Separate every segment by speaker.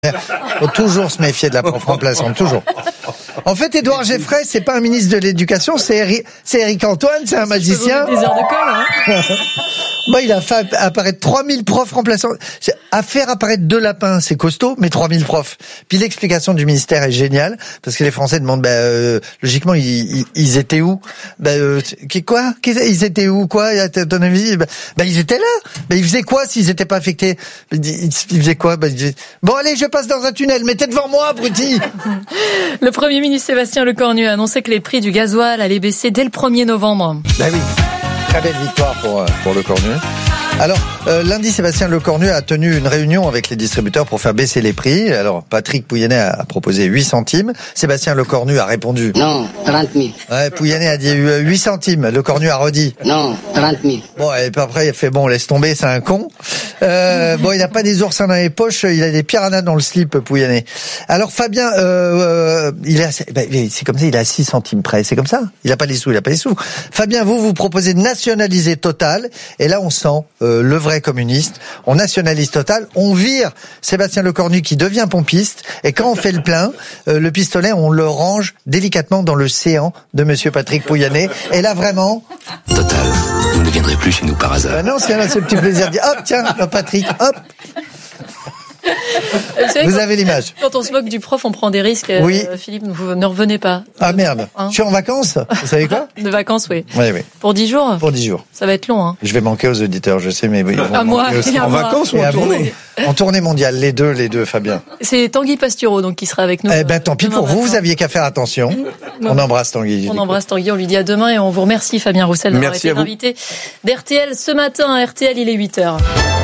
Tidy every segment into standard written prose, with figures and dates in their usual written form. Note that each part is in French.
Speaker 1: Faut toujours se méfier de la prof remplaçante, toujours. En fait, Édouard Geffray, c'est pas un ministre de l'Éducation, c'est Éric Antoine, c'est un magicien.
Speaker 2: Des heures de colle, hein.
Speaker 1: Moi, il a fait apparaître 3000 profs remplaçants. À faire apparaître 2 lapins, c'est costaud, mais 3000 profs. Puis l'explication du ministère est géniale, parce que les Français demandent, logiquement, ils étaient où? Quoi? Ils étaient où, quoi? À ton avis? Ils étaient là. Ils faisaient quoi s'ils étaient pas affectés? Ils faisaient quoi? Bon, allez, je passe dans un tunnel, mettez devant moi, abruti!
Speaker 2: Le Premier ministre Sébastien Lecornu a annoncé que les prix du gasoil allaient baisser dès le 1er novembre.
Speaker 1: Oui. Très belle victoire pour Lecornu. Alors, lundi, Sébastien Lecornu a tenu une réunion avec les distributeurs pour faire baisser les prix. Alors, Patrick Pouyanné a proposé 8 centimes. Sébastien Lecornu a répondu.
Speaker 3: Non, 30 000.
Speaker 1: Ouais, Pouyanné a dit 8 centimes. Lecornu a redit.
Speaker 3: Non, 30 000.
Speaker 1: Bon, et puis après, il a fait laisse tomber, c'est un con. Il n'a pas des oursins dans les poches, il a des piranhas dans le slip, Pouyanné. Alors, Fabien, c'est comme ça, il est à 6 centimes près. C'est comme ça. Il a pas les sous. Fabien, vous proposez de nationaliser Total. Et là, on sent le vrai communiste. On nationalise Total, on vire Sébastien Lecornu qui devient pompiste, et quand on fait le plein, le pistolet, on le range délicatement dans le séant de monsieur Patrick Pouyanné. Et là, vraiment...
Speaker 4: Total, vous ne viendrez plus chez nous par hasard.
Speaker 1: Non, c'est ce petit plaisir de dire, hop, tiens, Patrick, hop. Vous avez l'image.
Speaker 2: Quand on se moque du prof, on prend des risques.
Speaker 1: Oui.
Speaker 2: Philippe, vous ne revenez pas.
Speaker 1: Ah merde. Je suis en vacances. Vous savez quoi?
Speaker 2: De vacances, oui.
Speaker 1: Oui.
Speaker 2: Pour 10 jours?
Speaker 1: Pour 10 jours.
Speaker 2: Ça va être long, hein.
Speaker 1: Je vais manquer aux auditeurs, je sais, mais ils vont
Speaker 2: à moi,
Speaker 1: aussi.
Speaker 2: en
Speaker 5: vacances ou en tournée?
Speaker 1: En tournée mondiale, les deux, Fabien.
Speaker 2: C'est Tanguy Pastureau, donc, qui sera avec nous.
Speaker 1: Tant pis pour vous aviez qu'à faire attention. On embrasse Tanguy.
Speaker 2: On embrasse Tanguy, on lui dit à demain, et on vous remercie, Fabien Roussel, d'avoir été invité d'RTL ce matin. RTL, il est 8h.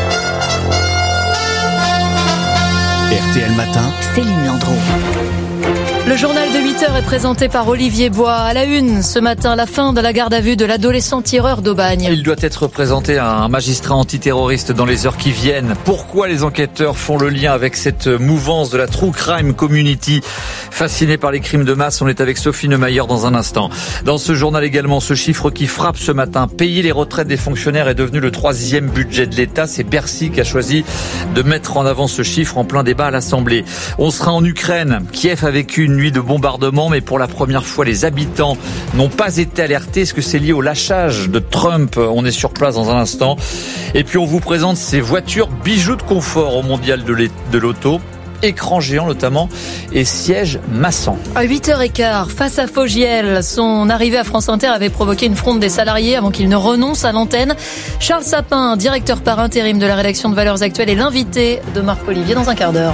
Speaker 6: RTL Matin,
Speaker 7: Céline Landreau.
Speaker 2: Le journal de 8h est présenté par Olivier Bois. À la une, ce matin, la fin de la garde à vue de l'adolescent tireur d'Aubagne.
Speaker 8: Il doit être présenté à un magistrat antiterroriste dans les heures qui viennent. Pourquoi les enquêteurs font le lien avec cette mouvance de la True Crime Community? Fasciné par les crimes de masse, on est avec Sophie Neumayer dans un instant. Dans ce journal également, ce chiffre qui frappe ce matin. Payer les retraites des fonctionnaires est devenu le 3e budget de l'État. C'est Bercy qui a choisi de mettre en avant ce chiffre en plein débat à l'Assemblée. On sera en Ukraine. Kiev a vécu une nuit de bombardement, mais pour la première fois, les habitants n'ont pas été alertés. Est-ce que c'est lié au lâchage de Trump? On est sur place dans un instant. Et puis on vous présente ces voitures bijoux de confort au mondial de l'auto. Écran géant notamment et siège massant.
Speaker 2: À 8h15, face à Fogiel, son arrivée à France Inter avait provoqué une fronde des salariés avant qu'il ne renonce à l'antenne. Charles Sapin, directeur par intérim de la rédaction de Valeurs Actuelles, est l'invité de Marc Olivier dans un quart d'heure.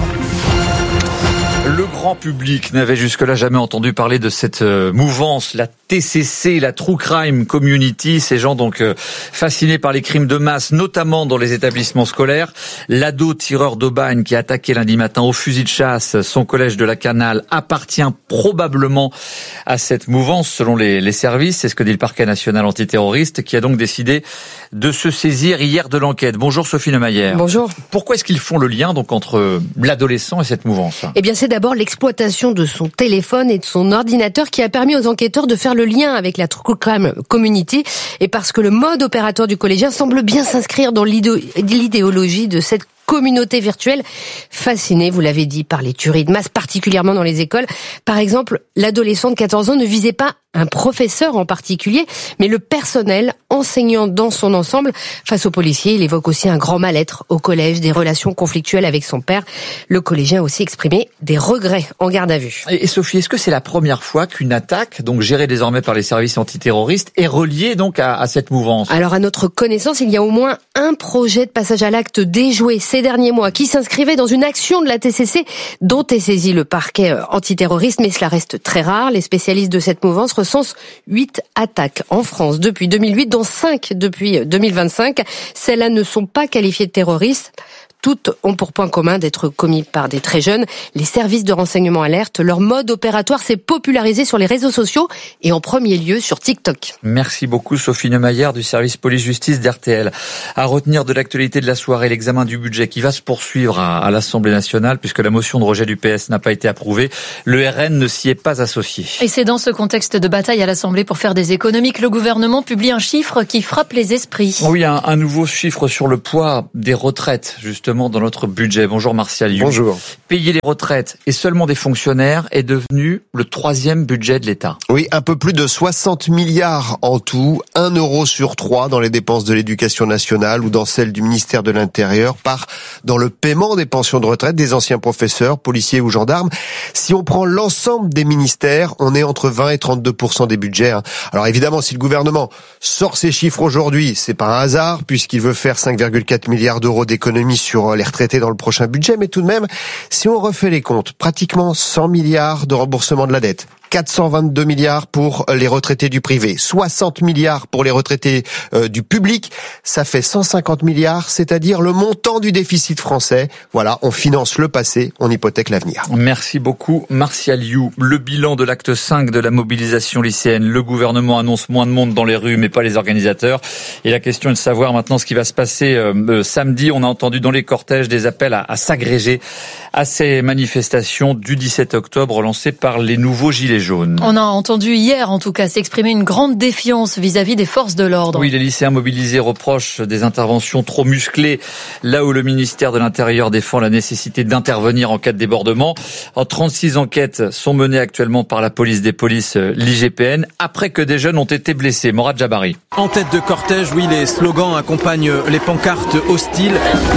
Speaker 8: Le grand public n'avait jusque-là jamais entendu parler de cette mouvance, la TCC, la True Crime Community. Ces gens donc fascinés par les crimes de masse, notamment dans les établissements scolaires. L'ado tireur d'Aubagne qui a attaqué lundi matin au fusil de chasse son collège de la Canale appartient probablement à cette mouvance, selon les services. C'est ce que dit le parquet national antiterroriste, qui a donc décidé de se saisir hier de l'enquête. Bonjour Sophie Neumayer.
Speaker 9: Bonjour.
Speaker 8: Pourquoi est-ce qu'ils font le lien donc entre l'adolescent et cette mouvance?
Speaker 9: Eh bien, c'est d'abord l'exploitation de son téléphone et de son ordinateur qui a permis aux enquêteurs de faire le lien avec la True Crime Community, et parce que le mode opératoire du collégien semble bien s'inscrire dans l'idéologie de cette communauté virtuelle, fascinée, vous l'avez dit, par les tueries de masse, particulièrement dans les écoles. Par exemple, l'adolescent de 14 ans ne visait pas un professeur en particulier, mais le personnel enseignant dans son ensemble. Face aux policiers, il évoque aussi un grand mal-être au collège, des relations conflictuelles avec son père. Le collégien a aussi exprimé des regrets en garde à vue.
Speaker 8: Et Sophie, est-ce que c'est la première fois qu'une attaque, donc gérée désormais par les services antiterroristes, est reliée donc à cette mouvance?
Speaker 9: Alors, à notre connaissance, il y a au moins un projet de passage à l'acte déjoué ces derniers mois qui s'inscrivait dans une action de la TCC dont est saisi le parquet antiterroriste, mais cela reste très rare. Les spécialistes de cette mouvance recensent 8 attaques en France depuis 2008, dont 5 depuis 2025. Celles-là ne sont pas qualifiées de terroristes. Toutes ont pour point commun d'être commis par des très jeunes. Les services de renseignement alertent. Leur mode opératoire s'est popularisé sur les réseaux sociaux et en premier lieu sur TikTok.
Speaker 8: Merci beaucoup Sophie Neumayer du service police-justice d'RTL. À retenir de l'actualité de la soirée, l'examen du budget qui va se poursuivre à l'Assemblée nationale puisque la motion de rejet du PS n'a pas été approuvée. Le RN ne s'y est pas associé.
Speaker 2: Et c'est dans ce contexte de bataille à l'Assemblée pour faire des économies que le gouvernement publie un chiffre qui frappe les esprits.
Speaker 8: Oui, un nouveau chiffre sur le poids des retraites, justement. exactement dans notre budget? Bonjour Martial You.
Speaker 3: Bonjour.
Speaker 8: Payer les retraites et seulement des fonctionnaires est devenu le 3e budget de l'État.
Speaker 3: Oui, un peu plus de 60 milliards en tout, 1 euro sur 3 dans les dépenses de l'éducation nationale ou dans celles du ministère de l'Intérieur part dans le paiement des pensions de retraite des anciens professeurs, policiers ou gendarmes. Si on prend l'ensemble des ministères, on est entre 20 et 32% des budgets. Alors évidemment, si le gouvernement sort ces chiffres aujourd'hui, c'est pas un hasard puisqu'il veut faire 5,4 milliards d'euros d'économies sur les retraités dans le prochain budget. Mais tout de même, si on refait les comptes, pratiquement 100 milliards de remboursement de la dette, 422 milliards pour les retraités du privé, 60 milliards pour les retraités du public, ça fait 150 milliards, c'est-à-dire le montant du déficit français. Voilà, on finance le passé, on hypothèque l'avenir.
Speaker 8: Merci beaucoup Martial You. Le bilan de l'acte 5 de la mobilisation lycéenne. Le gouvernement annonce moins de monde dans les rues, mais pas les organisateurs. Et la question est de savoir maintenant ce qui va se passer samedi. On a entendu dans les cortèges des appels à s'agréger à ces manifestations du 17 octobre lancées par les nouveaux Gilets jaunes.
Speaker 2: On a entendu hier, en tout cas, s'exprimer une grande défiance vis-à-vis des forces de l'ordre.
Speaker 8: Oui, les lycéens mobilisés reprochent des interventions trop musclées, là où le ministère de l'Intérieur défend la nécessité d'intervenir en cas de débordement. 36 enquêtes sont menées actuellement par la police des polices, l'IGPN, après que des jeunes ont été blessés. Morad Jabari.
Speaker 5: En tête de cortège, oui, les slogans accompagnent les pancartes hostiles.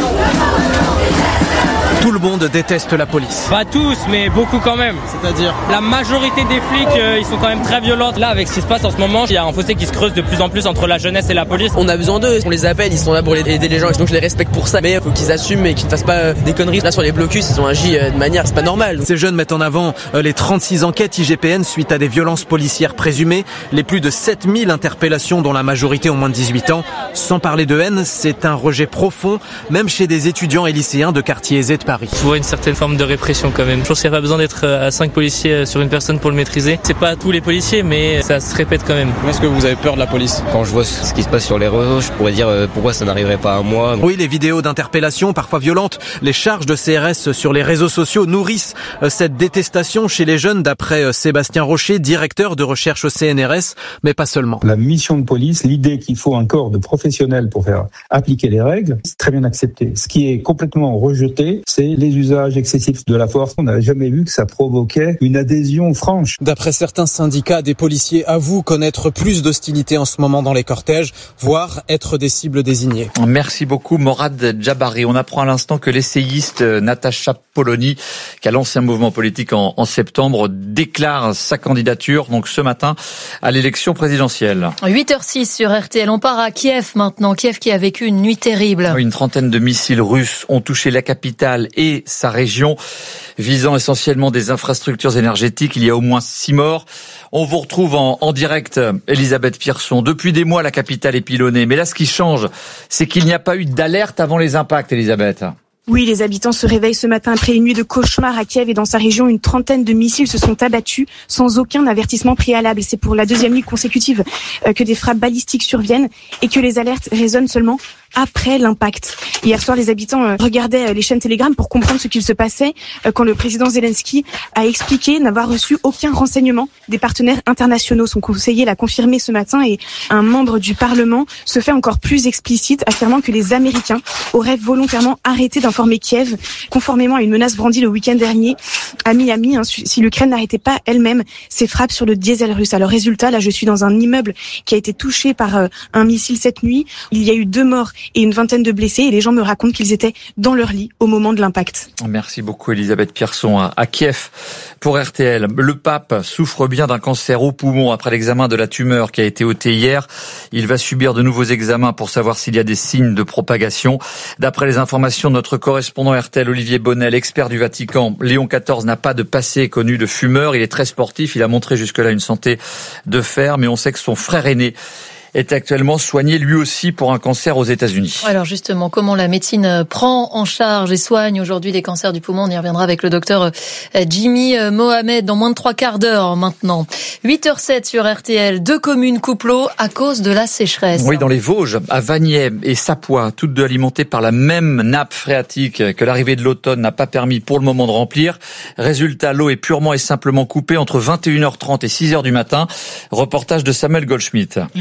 Speaker 5: Tout le monde déteste la police.
Speaker 7: Pas tous, mais beaucoup quand même.
Speaker 5: C'est-à-dire ?
Speaker 7: La majorité des flics, ils sont quand même très violents. Là, avec ce qui se passe en ce moment, il y a un fossé qui se creuse de plus en plus entre la jeunesse et la police.
Speaker 10: On a besoin d'eux, on les appelle, ils sont là pour aider les gens, donc je les respecte pour ça. Mais il faut qu'ils assument et qu'ils ne fassent pas des conneries. Là, sur les blocus, ils ont agi de manière, c'est pas normal.
Speaker 5: Ces jeunes mettent en avant les 36 enquêtes IGPN suite à des violences policières présumées, les plus de 7000 interpellations dont la majorité ont moins de 18 ans. Sans parler de haine, c'est un rejet profond, même chez des étudiants et lycéens de quartiers aisés de Paris.
Speaker 7: Je vois une certaine forme de répression quand même. Je pense qu'il n'y a pas besoin d'être à 5 policiers sur une personne pour le maîtriser. C'est pas tous les policiers, mais ça se répète quand même.
Speaker 5: Est-ce que vous avez peur de la police ?
Speaker 11: Quand je vois ce qui se passe sur les réseaux, je pourrais dire pourquoi ça n'arriverait pas à moi.
Speaker 5: Oui, les vidéos d'interpellation, parfois violentes, les charges de CRS sur les réseaux sociaux nourrissent cette détestation chez les jeunes, d'après Sébastien Rocher, directeur de recherche au CNRS, mais pas seulement.
Speaker 12: La mission de police, l'idée qu'il faut un corps de professionnels pour faire appliquer les règles, c'est très bien accepté. Ce qui est complètement rejeté, c'est les usages excessifs de la force. On n'a jamais vu que ça provoquait une adhésion franche.
Speaker 5: D'après certains syndicats, des policiers avouent connaître plus d'hostilité en ce moment dans les cortèges, voire être des cibles désignées.
Speaker 8: Merci beaucoup Morad Jabari. On apprend à l'instant que l'essayiste Natacha Polony, qui a lancé un mouvement politique en septembre, déclare sa candidature donc ce matin à l'élection présidentielle.
Speaker 2: 8h06 sur RTL. On part à Kiev maintenant. Kiev qui a vécu une nuit terrible.
Speaker 8: Une trentaine de missiles russes ont touché la capitale et sa région, visant essentiellement des infrastructures énergétiques. Il y a au moins 6 morts. On vous retrouve en direct, Elisabeth Pierson. Depuis des mois, la capitale est pilonnée. Mais là, ce qui change, c'est qu'il n'y a pas eu d'alerte avant les impacts, Elisabeth.
Speaker 13: Oui, les habitants se réveillent ce matin après une nuit de cauchemar à Kiev et dans sa région. Une trentaine de missiles se sont abattus sans aucun avertissement préalable. C'est pour la deuxième nuit consécutive que des frappes balistiques surviennent et que les alertes résonnent seulement après l'impact. Hier soir, les habitants regardaient les chaînes Telegram pour comprendre ce qu'il se passait quand le président Zelensky a expliqué n'avoir reçu aucun renseignement des partenaires internationaux. Son conseiller l'a confirmé ce matin et un membre du Parlement se fait encore plus explicite, affirmant que les Américains auraient volontairement arrêté d'informer Kiev, conformément à une menace brandie le week-end dernier à Miami, si l'Ukraine n'arrêtait pas elle-même ses frappes sur le diesel russe. Alors résultat, là je suis dans un immeuble qui a été touché par un missile cette nuit. Il y a eu 2 morts et une vingtaine de blessés et les gens me racontent qu'ils étaient dans leur lit au moment de l'impact.
Speaker 8: Merci beaucoup Elisabeth Pierson. À Kiev pour RTL. Le pape souffre bien d'un cancer au poumon après l'examen de la tumeur qui a été ôtée hier. Il va subir de nouveaux examens pour savoir s'il y a des signes de propagation. D'après les informations de notre correspondant RTL Olivier Bonnel, expert du Vatican, Léon XIV n'a pas de passé connu de fumeur. Il est très sportif. Il a montré jusque-là une santé de fer, mais on sait que son frère aîné est actuellement soigné lui aussi pour un cancer aux États-Unis.
Speaker 2: Alors justement, comment la médecine prend en charge et soigne aujourd'hui les cancers du poumon? On y reviendra avec le docteur Jimmy Mohamed dans moins de 3 quarts d'heure maintenant. 8h07 sur RTL, 2 communes couplent l'eau à cause de la sécheresse.
Speaker 8: Oui, dans les Vosges, à Vagney et Sapois, toutes deux alimentées par la même nappe phréatique que l'arrivée de l'automne n'a pas permis pour le moment de remplir. Résultat, l'eau est purement et simplement coupée entre 21h30 et 6h du matin. Reportage de Samuel Goldschmidt.
Speaker 14: Les voies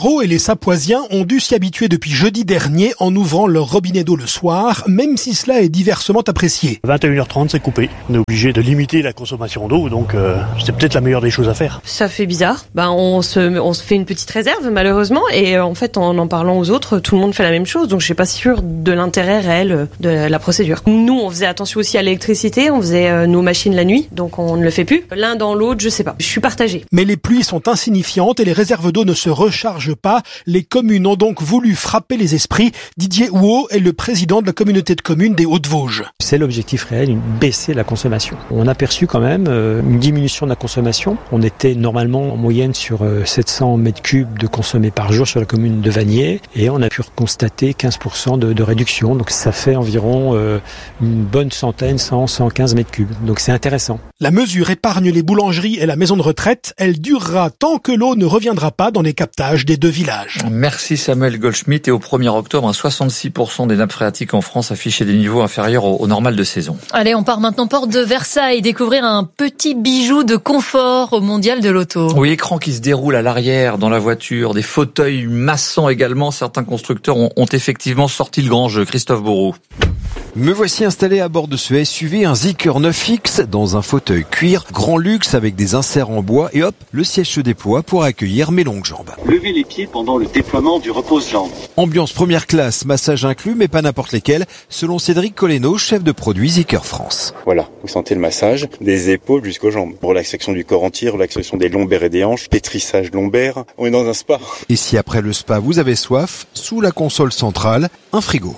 Speaker 14: Varots et les Sapoisiens ont dû s'y habituer depuis jeudi dernier en ouvrant leur robinet d'eau le soir, même si cela est diversement apprécié.
Speaker 15: 21h30, c'est coupé. On est obligé de limiter la consommation d'eau, donc c'est peut-être la meilleure des choses à faire.
Speaker 16: Ça fait bizarre. On se fait une petite réserve, malheureusement, et en fait, en parlant aux autres, tout le monde fait la même chose, donc je suis pas sûre de l'intérêt réel de la procédure. Nous, on faisait attention aussi à l'électricité, on faisait nos machines la nuit, donc on ne le fait plus. L'un dans l'autre, je sais pas. Je suis partagée.
Speaker 14: Mais les pluies sont insignifiantes et les réserves d'eau ne se rechargent pas. Les communes ont donc voulu frapper les esprits. Didier Houot est le président de la communauté de communes des Hauts-de-Vosges.
Speaker 17: C'est l'objectif réel, baisser la consommation. On a perçu quand même une diminution de la consommation. On était normalement en moyenne sur 700 mètres cubes de consommés par jour sur la commune de Vanier et on a pu constater 15% de réduction. Donc ça fait environ une bonne centaine, 115 mètres cubes. Donc c'est intéressant.
Speaker 14: La mesure épargne les boulangeries et la maison de retraite. Elle durera tant que l'eau ne reviendra pas dans les captages des deux villages.
Speaker 8: Merci Samuel Goldschmidt. Et au 1er octobre, 66% des nappes phréatiques en France affichaient des niveaux inférieurs au normal de saison.
Speaker 2: Allez, on part maintenant porte de Versailles, découvrir un petit bijou de confort au mondial de l'auto.
Speaker 8: Oui, écran qui se déroule à l'arrière dans la voiture, des fauteuils massants également. Certains constructeurs ont effectivement sorti le grand jeu. Christophe Bourreau.
Speaker 18: Me voici installé à bord de ce SUV, un Zeekr 9X dans un fauteuil cuir, grand luxe avec des inserts en bois et hop, le siège se déploie pour accueillir mes longues jambes.
Speaker 19: Levez les pieds pendant le déploiement du repose-jambes.
Speaker 18: Ambiance première classe, massage inclus mais pas n'importe lesquels, selon Cédric Coleno, chef de produit Zeekr France.
Speaker 20: Voilà, vous sentez le massage des épaules jusqu'aux jambes. Relaxation du corps entier, relaxation des lombaires et des hanches, pétrissage lombaire, on est dans un spa.
Speaker 18: Et si après le spa vous avez soif, sous la console centrale, un frigo.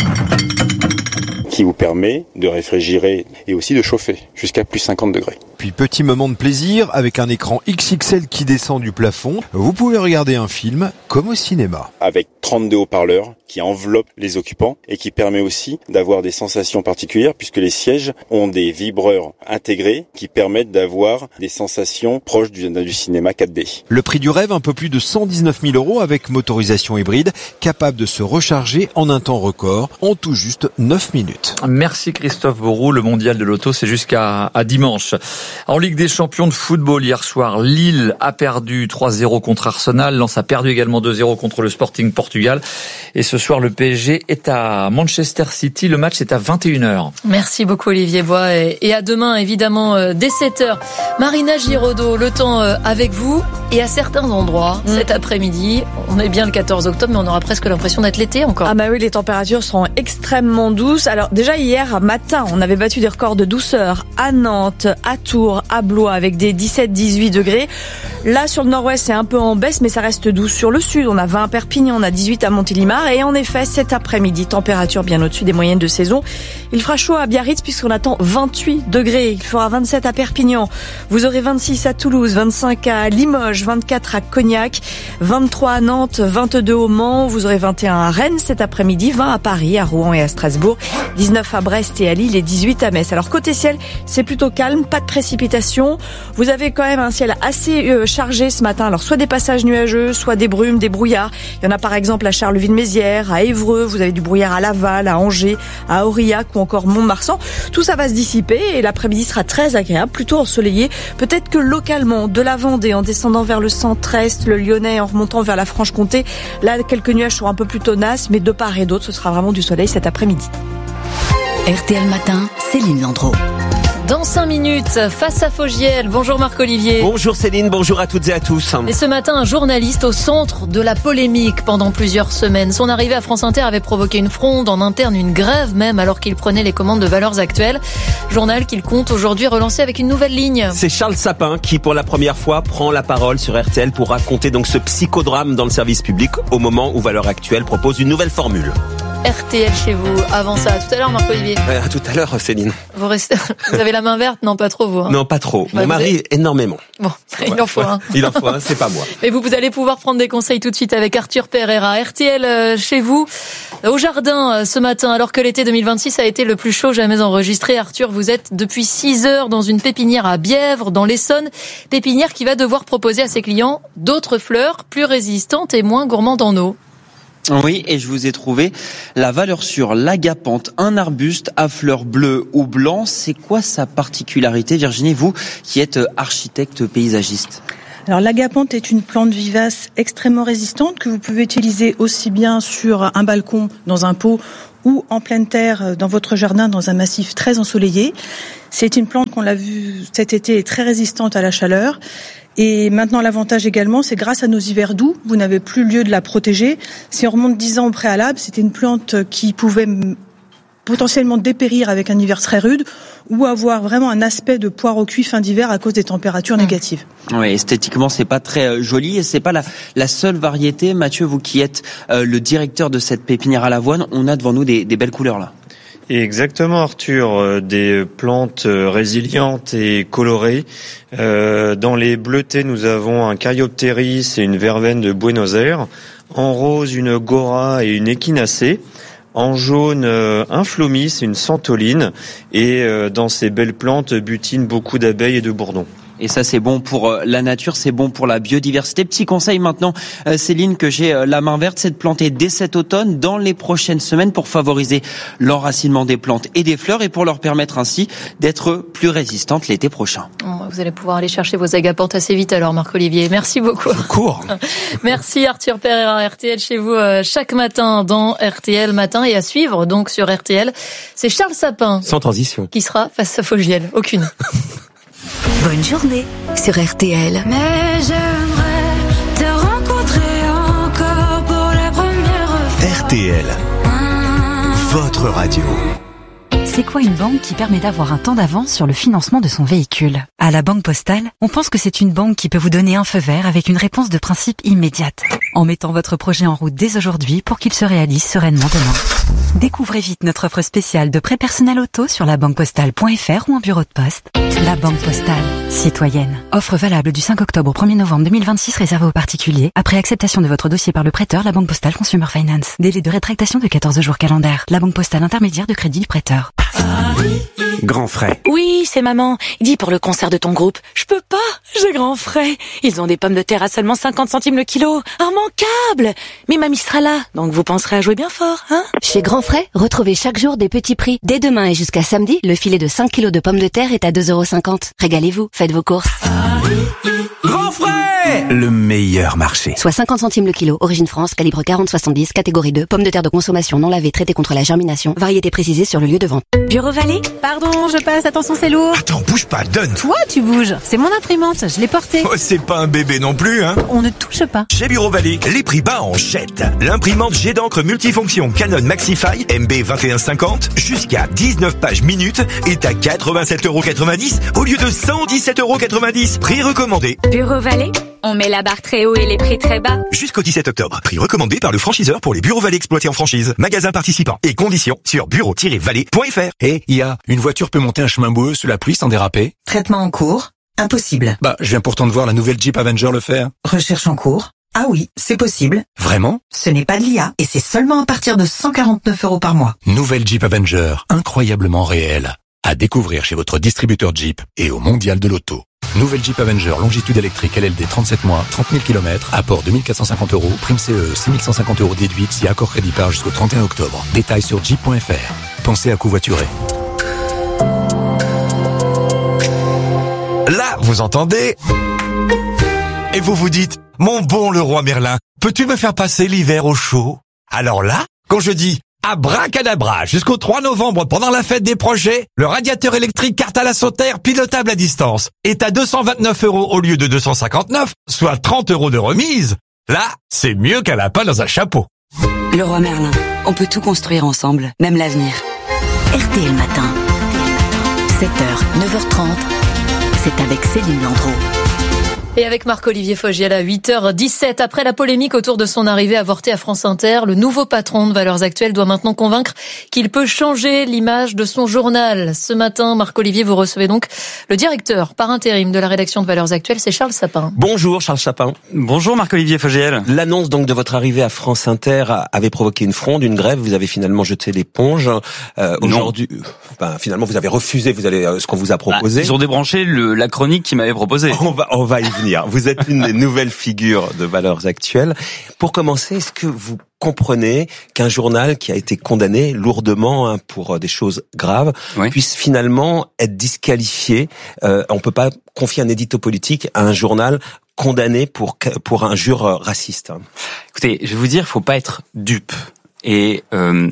Speaker 20: Qui vous permet de réfrigérer et aussi de chauffer jusqu'à plus 50 degrés.
Speaker 18: Puis petit moment de plaisir, avec un écran XXL qui descend du plafond, vous pouvez regarder un film comme au cinéma.
Speaker 20: Avec 32 haut-parleurs qui enveloppent les occupants et qui permet aussi d'avoir des sensations particulières puisque les sièges ont des vibreurs intégrés qui permettent d'avoir des sensations proches du cinéma 4D.
Speaker 18: Le prix du rêve, un peu plus de 119 000 € avec motorisation hybride, capable de se recharger en un temps record, en tout juste 9 minutes.
Speaker 8: Merci Christophe Bourreau. Le mondial de l'auto, c'est jusqu'à dimanche. En Ligue des champions de football, hier soir, Lille a perdu 3-0 contre Arsenal. Lens a perdu également 2-0 contre le Sporting Portugal. Et ce soir, le PSG est à Manchester City. Le match est à 21h.
Speaker 2: Merci beaucoup Olivier Bois. Et à demain, évidemment, dès 7h. Marina Giraudot, le temps avec vous. Et à certains endroits, cet après-midi, on est bien le 14 octobre, mais on aura presque l'impression d'être l'été encore.
Speaker 21: Ah bah oui, les températures seront extrêmement douces. Alors déjà hier matin, on avait battu des records de douceur à Nantes, à Tours, à Blois avec des 17-18 degrés. Là sur le nord-ouest, c'est un peu en baisse, mais ça reste doux sur le sud. On a 20 à Perpignan, on a 18 à Montélimar. Et en effet, cet après-midi, température bien au-dessus des moyennes de saison. Il fera chaud à Biarritz puisqu'on attend 28 degrés. Il fera 27 à Perpignan. Vous aurez 26 à Toulouse, 25 à Limoges, 24 à Cognac, 23 à Nantes, 22 au Mans. Vous aurez 21 à Rennes cet après-midi, 20 à Paris, à Rouen et à Strasbourg, 19 à Brest et à Lille et 18 à Metz. Alors côté ciel, c'est plutôt calme, pas de précipitations. Vous avez quand même un ciel assez chargé ce matin. Alors soit des passages nuageux, soit des brumes, des brouillards. Il y en a par exemple à Charleville-Mézières, à Évreux. Vous avez du brouillard à Laval, à Angers, à Aurillac ou encore Mont-de-Marsan. Tout ça va se dissiper et l'après-midi sera très agréable, plutôt ensoleillé. Peut-être que localement, de la Vendée en descendant vers le centre-est, le Lyonnais en remontant vers la Franche-Comté, là quelques nuages seront un peu plus tenaces, mais de part et d'autre, ce sera vraiment du soleil cet après-midi.
Speaker 22: RTL Matin, Céline Landreau.
Speaker 2: Dans 5 minutes, face à Fogiel. Bonjour Marc-Olivier.
Speaker 23: Bonjour Céline, bonjour à toutes et à tous.
Speaker 2: Et ce matin, un journaliste au centre de la polémique pendant plusieurs semaines. Son arrivée à France Inter avait provoqué une fronde, en interne une grève même, alors qu'il prenait les commandes de Valeurs Actuelles. Journal qu'il compte aujourd'hui relancer avec une nouvelle ligne.
Speaker 23: C'est Charles Sapin qui, pour la première fois, prend la parole sur RTL pour raconter donc ce psychodrame dans le service public au moment où Valeurs Actuelles propose une nouvelle formule.
Speaker 2: RTL chez vous. Avant ça, à tout à l'heure Marc-Olivier.
Speaker 23: À tout à l'heure Céline.
Speaker 2: Vous avez la main verte? Non, pas trop vous. Hein.
Speaker 23: Non, pas trop. Mon mari, énormément.
Speaker 2: Bon, il en faut un.
Speaker 23: Il en faut un, c'est pas moi.
Speaker 2: Mais vous allez pouvoir prendre des conseils tout de suite avec Arthur Pereira. RTL chez vous, au jardin ce matin, alors que l'été 2026 a été le plus chaud jamais enregistré. Arthur, vous êtes depuis 6 heures dans une pépinière à Bièvre, dans l'Essonne. Pépinière qui va devoir proposer à ses clients d'autres fleurs plus résistantes et moins gourmandes en eau.
Speaker 24: Oui, et je vous ai trouvé la valeur sûre, l'agapante, un arbuste à fleurs bleues ou blancs. C'est quoi sa particularité, Virginie, vous qui êtes architecte paysagiste ?
Speaker 1: Alors l'agapanthe est une plante vivace extrêmement résistante que vous pouvez utiliser aussi bien sur un balcon, dans un pot, ou en pleine terre dans votre jardin, dans un massif très ensoleillé. C'est une plante qu'on l'a vu cet été est très résistante à la chaleur. Et maintenant, l'avantage également, c'est grâce à nos hivers doux, vous n'avez plus lieu de la protéger. Si on remonte 10 ans au préalable, c'était une plante qui pouvait potentiellement dépérir avec un hiver très rude ou avoir vraiment un aspect de poire au cuit fin d'hiver à cause des températures négatives.
Speaker 24: Oui, esthétiquement, c'est pas très joli et c'est pas la seule variété. Mathieu, vous qui êtes le directeur de cette pépinière à l'avoine, on a devant nous des belles couleurs là.
Speaker 4: Exactement, Arthur, des plantes résilientes et colorées. Dans les bleutés, nous avons un Caryopteris et une verveine de Buenos Aires. En rose, une Gora et une Echinacée. En jaune, un Phlomis, une Santoline. Et dans ces belles plantes butinent beaucoup d'abeilles et de bourdons.
Speaker 24: Et ça, c'est bon pour la nature, c'est bon pour la biodiversité. Petit conseil maintenant, Céline, que j'ai la main verte, c'est de planter dès cet automne, dans les prochaines semaines, pour favoriser l'enracinement des plantes et des fleurs et pour leur permettre ainsi d'être plus résistantes l'été prochain.
Speaker 2: Vous allez pouvoir aller chercher vos agapanthes assez vite alors, Marc-Olivier. Merci beaucoup.
Speaker 4: Je cours.
Speaker 2: Merci Arthur Pereira, RTL chez vous chaque matin dans RTL Matin et à suivre donc sur RTL. C'est Charles Sapin.
Speaker 23: Sans transition.
Speaker 2: Qui sera face à Fogiel. Aucune.
Speaker 22: Bonne journée sur RTL.
Speaker 6: Mais j'aimerais te rencontrer encore pour la première fois.
Speaker 9: RTL, votre radio.
Speaker 25: C'est quoi une banque qui permet d'avoir un temps d'avance sur le financement de son véhicule? À la Banque Postale, on pense que c'est une banque qui peut vous donner un feu vert avec une réponse de principe immédiate, en mettant votre projet en route dès aujourd'hui pour qu'il se réalise sereinement demain. Découvrez vite notre offre spéciale de prêt personnel auto sur labanquepostale.fr ou en bureau de poste. La Banque Postale, citoyenne. Offre valable du 5 octobre au 1er novembre 2026 réservée aux particuliers. Après acceptation de votre dossier par le prêteur, la Banque Postale Consumer Finance. Délai de rétractation de 14 jours calendaires. La Banque Postale intermédiaire de crédit du prêteur.
Speaker 9: Grand frais.
Speaker 26: Oui, c'est maman. Dis pour le concert de ton groupe. Je peux pas, j'ai grand frais. Ils ont des pommes de terre à seulement 50 centimes le kilo. Immanquable. Mais mamie sera là, donc vous penserez à jouer bien fort, hein?
Speaker 27: Chez Grand Frais, retrouvez chaque jour des petits prix. Dès demain et jusqu'à samedi, le filet de 5 kilos de pommes de terre est à 2,50 €. Régalez-vous, faites vos courses.
Speaker 9: Grand frais! Le meilleur marché.
Speaker 27: Soit 50 centimes le kilo, origine France, calibre 40-70, catégorie 2, pommes de terre de consommation non lavées, traitées contre la germination, variété précisée sur le lieu de vente.
Speaker 26: Bureau Vallée? Pardon, je passe, attention c'est lourd.
Speaker 9: Attends, bouge pas, donne.
Speaker 26: Toi, tu bouges. C'est mon imprimante, je l'ai portée.
Speaker 9: Oh, c'est pas un bébé non plus, hein.
Speaker 26: On ne touche pas.
Speaker 9: Chez Bureau Vallée, les prix bas en jette. L'imprimante jet d'encre multifonction Canon Maxify MB 2150 jusqu'à 19 pages minutes est à 87,90 € au lieu de 117,90 €. Prix recommandé.
Speaker 26: Bureau Vallée? On met la barre très haut et les prix très bas.
Speaker 9: Jusqu'au 17 octobre. Prix recommandé par le franchiseur pour les bureaux Vallée exploités en franchise. Magasin participant et conditions sur bureau-vallée.fr.
Speaker 28: Et une voiture peut monter un chemin boueux sous la pluie sans déraper?
Speaker 29: Traitement en cours? Impossible.
Speaker 28: Je viens pourtant de voir la nouvelle Jeep Avenger le faire.
Speaker 29: Recherche en cours? Ah oui, c'est possible.
Speaker 28: Vraiment?
Speaker 29: Ce n'est pas de l'IA et c'est seulement à partir de 149 € par mois.
Speaker 28: Nouvelle Jeep Avenger, incroyablement réelle. À découvrir chez votre distributeur Jeep et au Mondial de l'Auto. Nouvelle Jeep Avenger longitude électrique LLD 37 mois, 30 000 km, apport 2450 €, prime CE 6150 € déduite si accord crédit par jusqu'au 31 octobre. Détails sur jeep.fr. Pensez à covoiturer.
Speaker 9: Là, vous entendez? Et vous vous dites, mon bon Leroy Merlin, peux-tu me faire passer l'hiver au chaud? Alors là, quand je dis abracadabra jusqu'au 3 novembre pendant la fête des projets, le radiateur électrique Cartal à Sauterre pilotable à distance est à 229 € au lieu de 259, soit 30 € de remise. Là, c'est mieux qu'un lapin dans un chapeau.
Speaker 22: Leroy Merlin, on peut tout construire ensemble, même l'avenir. RTL Matin. 7h, 9h30, c'est avec Céline Landreau.
Speaker 2: Et avec Marc-Olivier Fogiel à 8h17. Après la polémique autour de son arrivée avortée à France Inter, le nouveau patron de Valeurs Actuelles doit maintenant convaincre qu'il peut changer l'image de son journal. Ce matin, Marc-Olivier, vous recevez donc le directeur par intérim de la rédaction de Valeurs Actuelles, c'est Charles Sapin.
Speaker 23: Bonjour Charles Sapin.
Speaker 30: Bonjour Marc-Olivier Fogiel.
Speaker 23: L'annonce donc de votre arrivée à France Inter avait provoqué une fronde, une grève. Vous avez finalement jeté l'éponge. Aujourd'hui, finalement, vous avez refusé ce qu'on vous a proposé.
Speaker 30: Ils ont débranché la chronique qu'ils m'avaient proposée.
Speaker 23: On va y venir. Vous êtes une des nouvelles figures de Valeurs Actuelles. Pour commencer, est-ce que vous comprenez qu'un journal qui a été condamné lourdement pour des choses graves puisse finalement être disqualifié? On peut pas confier un édito politique à un journal condamné pour injure raciste.
Speaker 30: Écoutez, je vais vous dire, faut pas être dupe. Et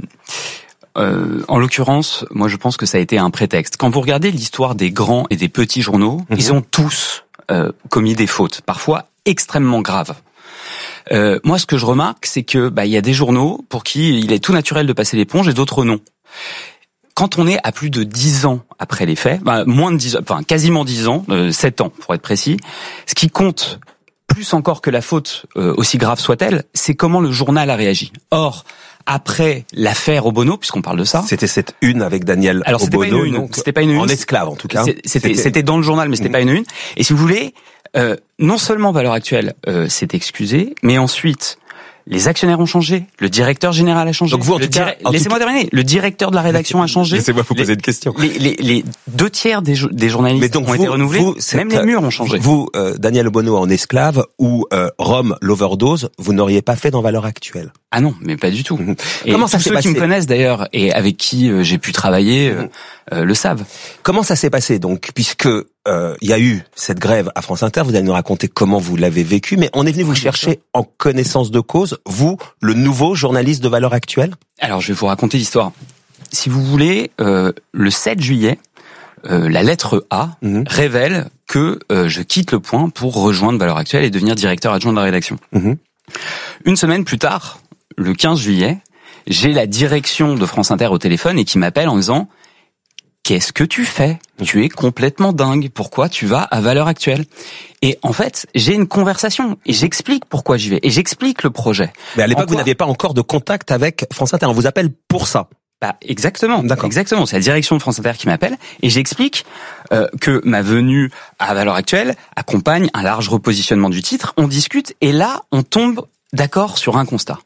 Speaker 30: en l'occurrence, moi je pense que ça a été un prétexte. Quand vous regardez l'histoire des grands et des petits journaux, ils ont tous commis des fautes, parfois extrêmement graves. Moi, ce que je remarque, c'est que il y a des journaux pour qui il est tout naturel de passer l'éponge et d'autres non. Quand on est à plus de 10 ans après les faits, moins de 10 ans, enfin quasiment 10 ans, 7 ans pour être précis, ce qui compte plus encore que la faute, aussi grave soit-elle, c'est comment le journal a réagi. Or, après l'affaire Obono, puisqu'on parle de ça,
Speaker 23: c'était cette une avec Daniel Obono.
Speaker 30: Alors c'était pas une une,
Speaker 23: en esclave en tout cas.
Speaker 30: C'était dans le journal, mais c'était pas une une. Et si vous voulez, non seulement Valeurs Actuelles s'est excusé, mais ensuite les actionnaires ont changé, le directeur général a changé.
Speaker 23: Donc vous,
Speaker 30: laissez-moi terminer. Le directeur de la rédaction a changé.
Speaker 23: Laissez-moi vous poser une question.
Speaker 30: Les 2/3 des journalistes ont été renouvelés. Même les murs ont changé.
Speaker 23: Vous, Daniel Obono en esclave ou Rome l'overdose, vous n'auriez pas fait dans Valeurs Actuelles.
Speaker 30: Ah non, mais pas du tout. Et
Speaker 23: comment ça s'est passé?
Speaker 30: Ceux qui me connaissent d'ailleurs et avec qui j'ai pu travailler le savent.
Speaker 23: Comment ça s'est passé donc, puisque il y a eu cette grève à France Inter, vous allez nous raconter comment vous l'avez vécu, mais on est venu vous chercher en connaissance de cause, vous, le nouveau journaliste de Valeurs Actuelles.
Speaker 30: Alors je vais vous raconter l'histoire. Si vous voulez, le 7 juillet, la lettre A révèle que je quitte Le Point pour rejoindre Valeurs Actuelles et devenir directeur adjoint de la rédaction. Une semaine plus tard, le 15 juillet, j'ai la direction de France Inter au téléphone et qui m'appelle en disant « Qu'est-ce que tu fais ? Tu es complètement dingue. Pourquoi tu vas à Valeurs Actuelles ?» Et en fait, j'ai une conversation et j'explique pourquoi j'y vais et j'explique le projet.
Speaker 23: Mais à l'époque, vous n'aviez pas encore de contact avec France Inter. On vous appelle pour ça.
Speaker 30: Exactement. Exactement. C'est la direction de France Inter qui m'appelle et j'explique que ma venue à Valeurs Actuelles accompagne un large repositionnement du titre. On discute et là, on tombe d'accord sur un constat.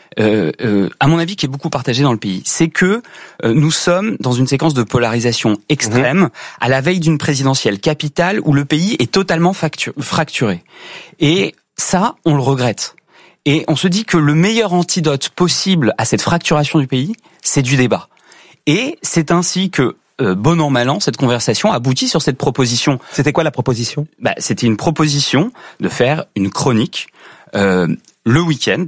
Speaker 30: À mon avis, qui est beaucoup partagé dans le pays, c'est que nous sommes dans une séquence de polarisation extrême à la veille d'une présidentielle capitale où le pays est totalement fracturé. Et ça, on le regrette. Et on se dit que le meilleur antidote possible à cette fracturation du pays, c'est du débat. Et c'est ainsi que, bon an mal an, cette conversation aboutit sur cette proposition.
Speaker 23: C'était quoi la proposition ?
Speaker 30: C'était une proposition de faire une chronique le week-end,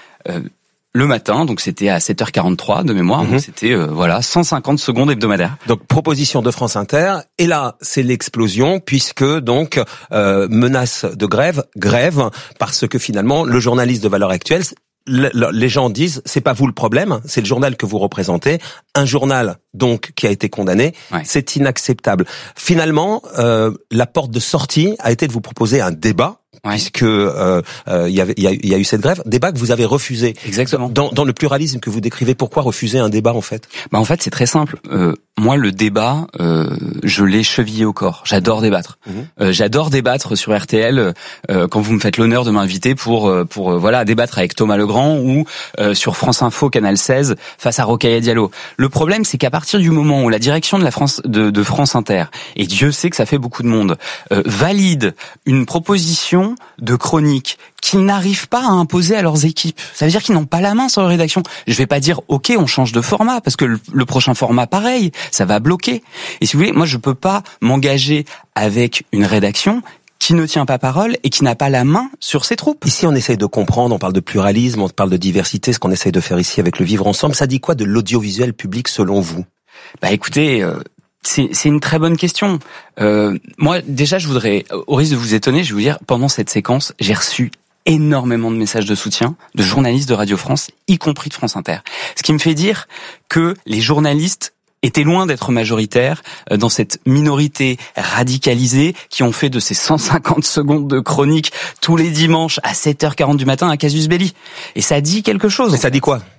Speaker 30: le matin, donc c'était à 7h43 de mémoire, donc c'était 150 secondes hebdomadaires.
Speaker 23: Donc proposition de France Inter, et là c'est l'explosion puisque donc menace de grève, parce que finalement le journaliste de Valeurs Actuelles, les gens disent c'est pas vous le problème, c'est le journal que vous représentez, un journal donc qui a été condamné, c'est inacceptable. Finalement, la porte de sortie a été de vous proposer un débat. Puisque il y a eu cette grève, débat que vous avez refusé.
Speaker 30: Exactement.
Speaker 23: Dans le pluralisme que vous décrivez, pourquoi refuser un débat en fait ?
Speaker 30: En fait, c'est très simple. Moi, le débat, je l'ai chevillé au corps. J'adore débattre. J'adore débattre sur RTL quand vous me faites l'honneur de m'inviter pour débattre avec Thomas Legrand ou sur France Info Canal 16 face à Rokhaya Diallo. Le problème, c'est qu'à partir du moment où la direction de France Inter, et Dieu sait que ça fait beaucoup de monde, valide une proposition de chronique qu'ils n'arrivent pas à imposer à leurs équipes. Ça veut dire qu'ils n'ont pas la main sur la rédaction. Je vais pas dire OK, on change de format parce que le prochain format pareil, ça va bloquer. Et si vous voulez, moi je peux pas m'engager avec une rédaction qui ne tient pas parole et qui n'a pas la main sur ses troupes.
Speaker 23: Ici, on essaye de comprendre, on parle de pluralisme, on parle de diversité, ce qu'on essaye de faire ici avec le Vivre Ensemble. Ça dit quoi de l'audiovisuel public selon vous ?
Speaker 30: Écoutez, c'est une très bonne question. Moi, déjà, je voudrais, au risque de vous étonner, je vais vous dire, pendant cette séquence, j'ai reçu énormément de messages de soutien de journalistes de Radio France, y compris de France Inter. Ce qui me fait dire que les journalistes étaient loin d'être majoritaires dans cette minorité radicalisée qui ont fait de ces 150 secondes de chronique tous les dimanches à 7h40 du matin un casus belli. Et ça dit quelque chose.
Speaker 23: Mais ça dit quoi ?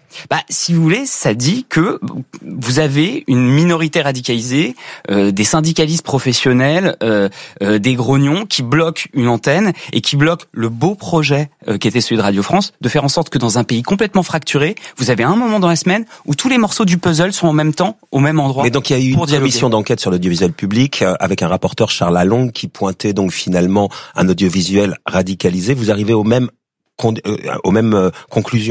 Speaker 30: Si vous voulez, ça dit que vous avez une minorité radicalisée, des syndicalistes professionnels, des grognons qui bloquent une antenne et qui bloquent le beau projet qui était celui de Radio France, de faire en sorte que dans un pays complètement fracturé, vous avez un moment dans la semaine où tous les morceaux du puzzle sont en même temps, au même endroit.
Speaker 23: Mais donc il y a eu une commission d'enquête sur l'audiovisuel public avec un rapporteur Charles Lalonde qui pointait donc finalement un audiovisuel radicalisé. Vous arrivez aux mêmes conclusions ?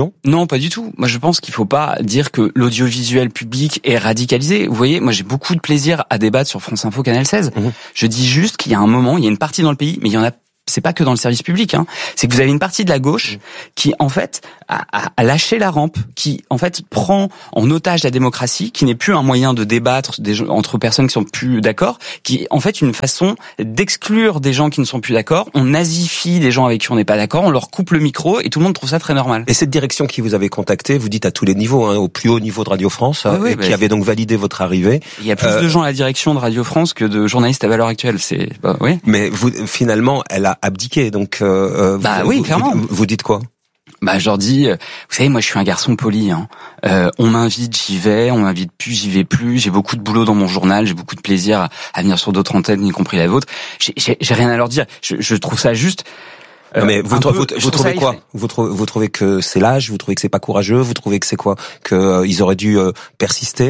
Speaker 30: Non, pas du tout. Moi, je pense qu'il faut pas dire que l'audiovisuel public est radicalisé. Vous voyez, moi, j'ai beaucoup de plaisir à débattre sur France Info, Canal 16. Je dis juste qu'il y a un moment, il y a une partie dans le pays, mais il y en a. C'est pas que dans le service public, c'est que vous avez une partie de la gauche qui, en fait, a lâché la rampe, qui, en fait, prend en otage la démocratie, qui n'est plus un moyen de débattre entre personnes qui sont plus d'accord, qui est, en fait, une façon d'exclure des gens qui ne sont plus d'accord. On nazifie des gens avec qui on n'est pas d'accord, on leur coupe le micro et tout le monde trouve ça très normal.
Speaker 23: Et cette direction qui vous avait contacté, vous dites à tous les niveaux, au plus haut niveau de Radio France, qui avait donc validé votre arrivée.
Speaker 30: Il y a plus de gens à la direction de Radio France que de journalistes à valeur actuelle. Oui.
Speaker 23: Mais vous, finalement, elle a abdiqué, donc
Speaker 30: oui, clairement.
Speaker 23: Vous dites quoi ?
Speaker 30: Je leur dis, vous savez, moi je suis un garçon poli. On m'invite, j'y vais. On m'invite plus, j'y vais plus. J'ai beaucoup de boulot dans mon journal. J'ai beaucoup de plaisir à venir sur d'autres antennes, y compris la vôtre. J'ai rien à leur dire. Je trouve ça juste.
Speaker 23: Mais vous trouvez quoi ? Vous trouvez que c'est l'âge ? Vous trouvez que c'est pas courageux ? Vous trouvez que c'est quoi ? Que ils auraient dû persister ?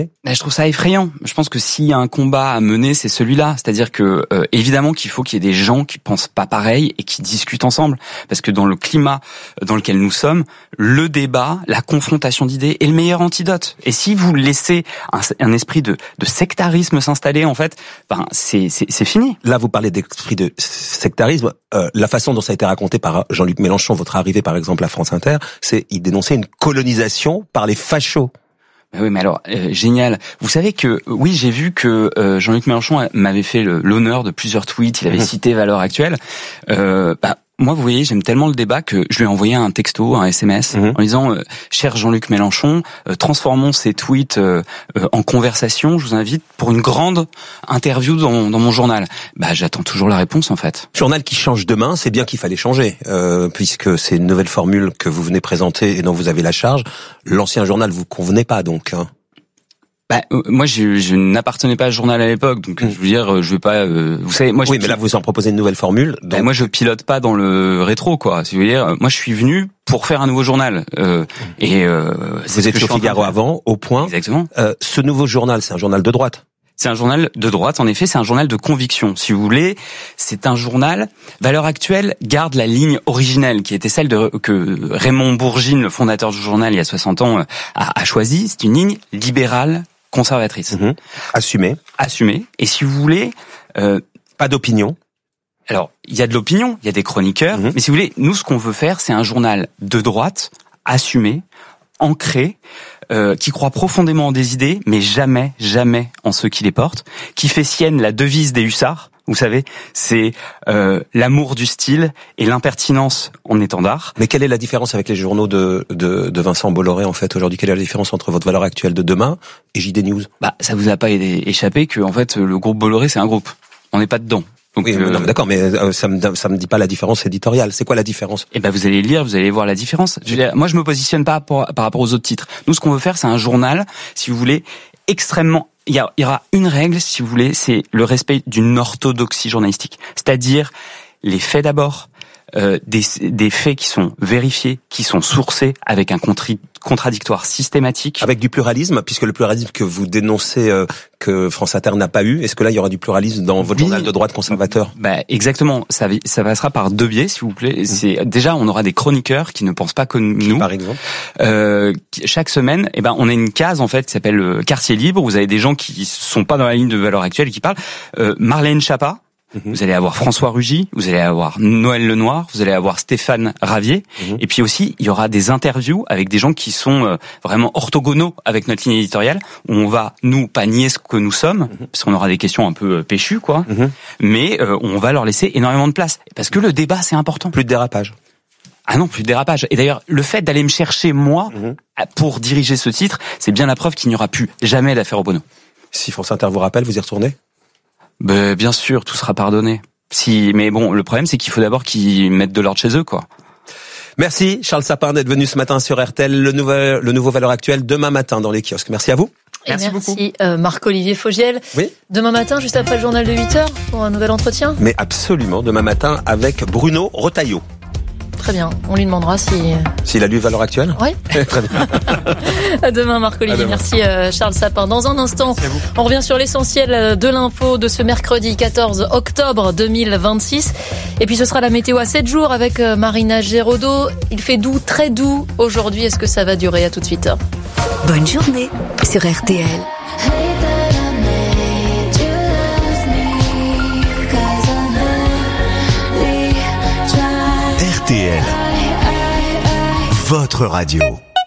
Speaker 30: Je trouve ça effrayant. Je pense que s'il y a un combat à mener, c'est celui-là. C'est-à-dire que évidemment qu'il faut qu'il y ait des gens qui pensent pas pareil et qui discutent ensemble, parce que dans le climat dans lequel nous sommes, le débat, la confrontation d'idées est le meilleur antidote. Et si vous laissez un esprit de sectarisme s'installer, en fait, c'est fini.
Speaker 23: Là, vous parlez d'esprit de sectarisme. La façon dont ça a été raconté par Jean-Luc Mélenchon, votre arrivée par exemple à France Inter, il dénonçait une colonisation par les fachos.
Speaker 30: Oui, mais alors, génial. Vous savez que, oui, j'ai vu que Jean-Luc Mélenchon m'avait fait l'honneur de plusieurs tweets, il avait cité Valeurs Actuelles. Moi, vous voyez, j'aime tellement le débat que je lui ai envoyé un texto, un SMS, en disant cher Jean-Luc Mélenchon, transformons ces tweets en conversation. Je vous invite pour une grande interview dans mon journal. J'attends toujours la réponse, en fait.
Speaker 23: Journal qui change demain, c'est bien qu'il fallait changer, puisque c'est une nouvelle formule que vous venez présenter et dont vous avez la charge. L'ancien journal vous convenait pas, donc.
Speaker 30: Moi, je n'appartenais pas à ce journal à l'époque, donc je veux dire, je vais pas. Vous savez, moi.
Speaker 23: Oui, mais là, vous en proposez une nouvelle formule. Donc...
Speaker 30: moi, je pilote pas dans le rétro, quoi. Si vous voulez dire, moi, je suis venu pour faire un nouveau journal.
Speaker 23: Vous étiez au Figaro avant, au Point.
Speaker 30: Exactement.
Speaker 23: Ce nouveau journal, c'est un journal de droite.
Speaker 30: C'est un journal de droite, en effet, c'est un journal de conviction. Si vous voulez, c'est un journal. Valeurs Actuelles garde la ligne originelle, qui était celle que Raymond Bourgine, le fondateur du journal, il y a 60 ans, a choisi. C'est une ligne libérale, conservatrice.
Speaker 23: Assumée.
Speaker 30: Et si vous voulez...
Speaker 23: pas d'opinion.
Speaker 30: Alors, il y a de l'opinion, il y a des chroniqueurs, mais si vous voulez, nous, ce qu'on veut faire, c'est un journal de droite, assumé, ancré, qui croit profondément en des idées, mais jamais en ceux qui les portent, qui fait sienne la devise des hussards. Vous savez, c'est l'amour du style et l'impertinence en étendard.
Speaker 23: Mais quelle est la différence avec les journaux de Vincent Bolloré, en fait, aujourd'hui? Quelle est la différence entre votre Valeurs Actuelles de demain et JD News?
Speaker 30: Ça vous a pas échappé que, en fait, le groupe Bolloré, c'est un groupe. On n'est pas dedans. Donc,
Speaker 23: oui, non, mais d'accord, mais ça me dit pas la différence éditoriale. C'est quoi la différence?
Speaker 30: Vous allez lire, vous allez voir la différence. Moi, je me positionne pas par rapport aux autres titres. Nous, ce qu'on veut faire, c'est un journal, si vous voulez, extrêmement... Il y aura une règle, si vous voulez, c'est le respect d'une orthodoxie journalistique. C'est-à-dire les faits d'abord, des faits qui sont vérifiés, qui sont sourcés avec un contradictoire systématique.
Speaker 23: Avec du pluralisme, puisque le pluralisme que vous dénoncez que France Inter n'a pas eu, est-ce que là il y aura du pluralisme dans votre journal de droite conservateur?
Speaker 30: Exactement, ça passera par deux biais, s'il vous plaît. C'est déjà, on aura des chroniqueurs qui ne pensent pas comme nous.
Speaker 23: Par exemple,
Speaker 30: chaque semaine, on a une case en fait qui s'appelle Quartier Libre. Vous avez des gens qui sont pas dans la ligne de Valeurs Actuelles qui parlent. Marlène Schiappa. Vous allez avoir François Rugy, vous allez avoir Noël Lenoir, vous allez avoir Stéphane Ravier, et puis aussi il y aura des interviews avec des gens qui sont vraiment orthogonaux avec notre ligne éditoriale, où on va nous pas nier ce que nous sommes, parce qu'on aura des questions un peu péchues, quoi, mais on va leur laisser énormément de place, parce que le débat c'est important.
Speaker 23: Plus de dérapage.
Speaker 30: Ah non, plus de dérapage. Et d'ailleurs, le fait d'aller me chercher moi pour diriger ce titre, c'est bien la preuve qu'il n'y aura plus jamais d'affaire Obono.
Speaker 23: Si France Inter vous rappelle, vous y retournez?
Speaker 30: Bien sûr, tout sera pardonné. Mais bon, le problème, c'est qu'il faut d'abord qu'ils mettent de l'ordre chez eux, quoi.
Speaker 23: Merci Charles Sapin d'être venu ce matin sur RTL. Le nouveau Valeurs Actuelles demain matin dans les kiosques. Merci à vous.
Speaker 2: Merci beaucoup. Marc-Olivier Fogiel.
Speaker 23: Oui.
Speaker 2: Demain matin, juste après le journal de 8h, pour un nouvel entretien.
Speaker 23: Mais absolument, demain matin avec Bruno Retailleau.
Speaker 2: Très bien, on lui demandera
Speaker 23: s'il a lu Valeurs Actuelles.
Speaker 2: Oui.
Speaker 23: Très bien.
Speaker 2: À demain Marc-Olivier, merci Charles Sapin. Dans un instant, on revient sur l'essentiel de l'info de ce mercredi 14 octobre 2026. Et puis ce sera la météo à 7 jours avec Marina Géraudot. Il fait doux, très doux aujourd'hui. Est-ce que ça va durer? À tout de suite.
Speaker 22: Bonne journée sur RTL.
Speaker 3: RTL, votre radio.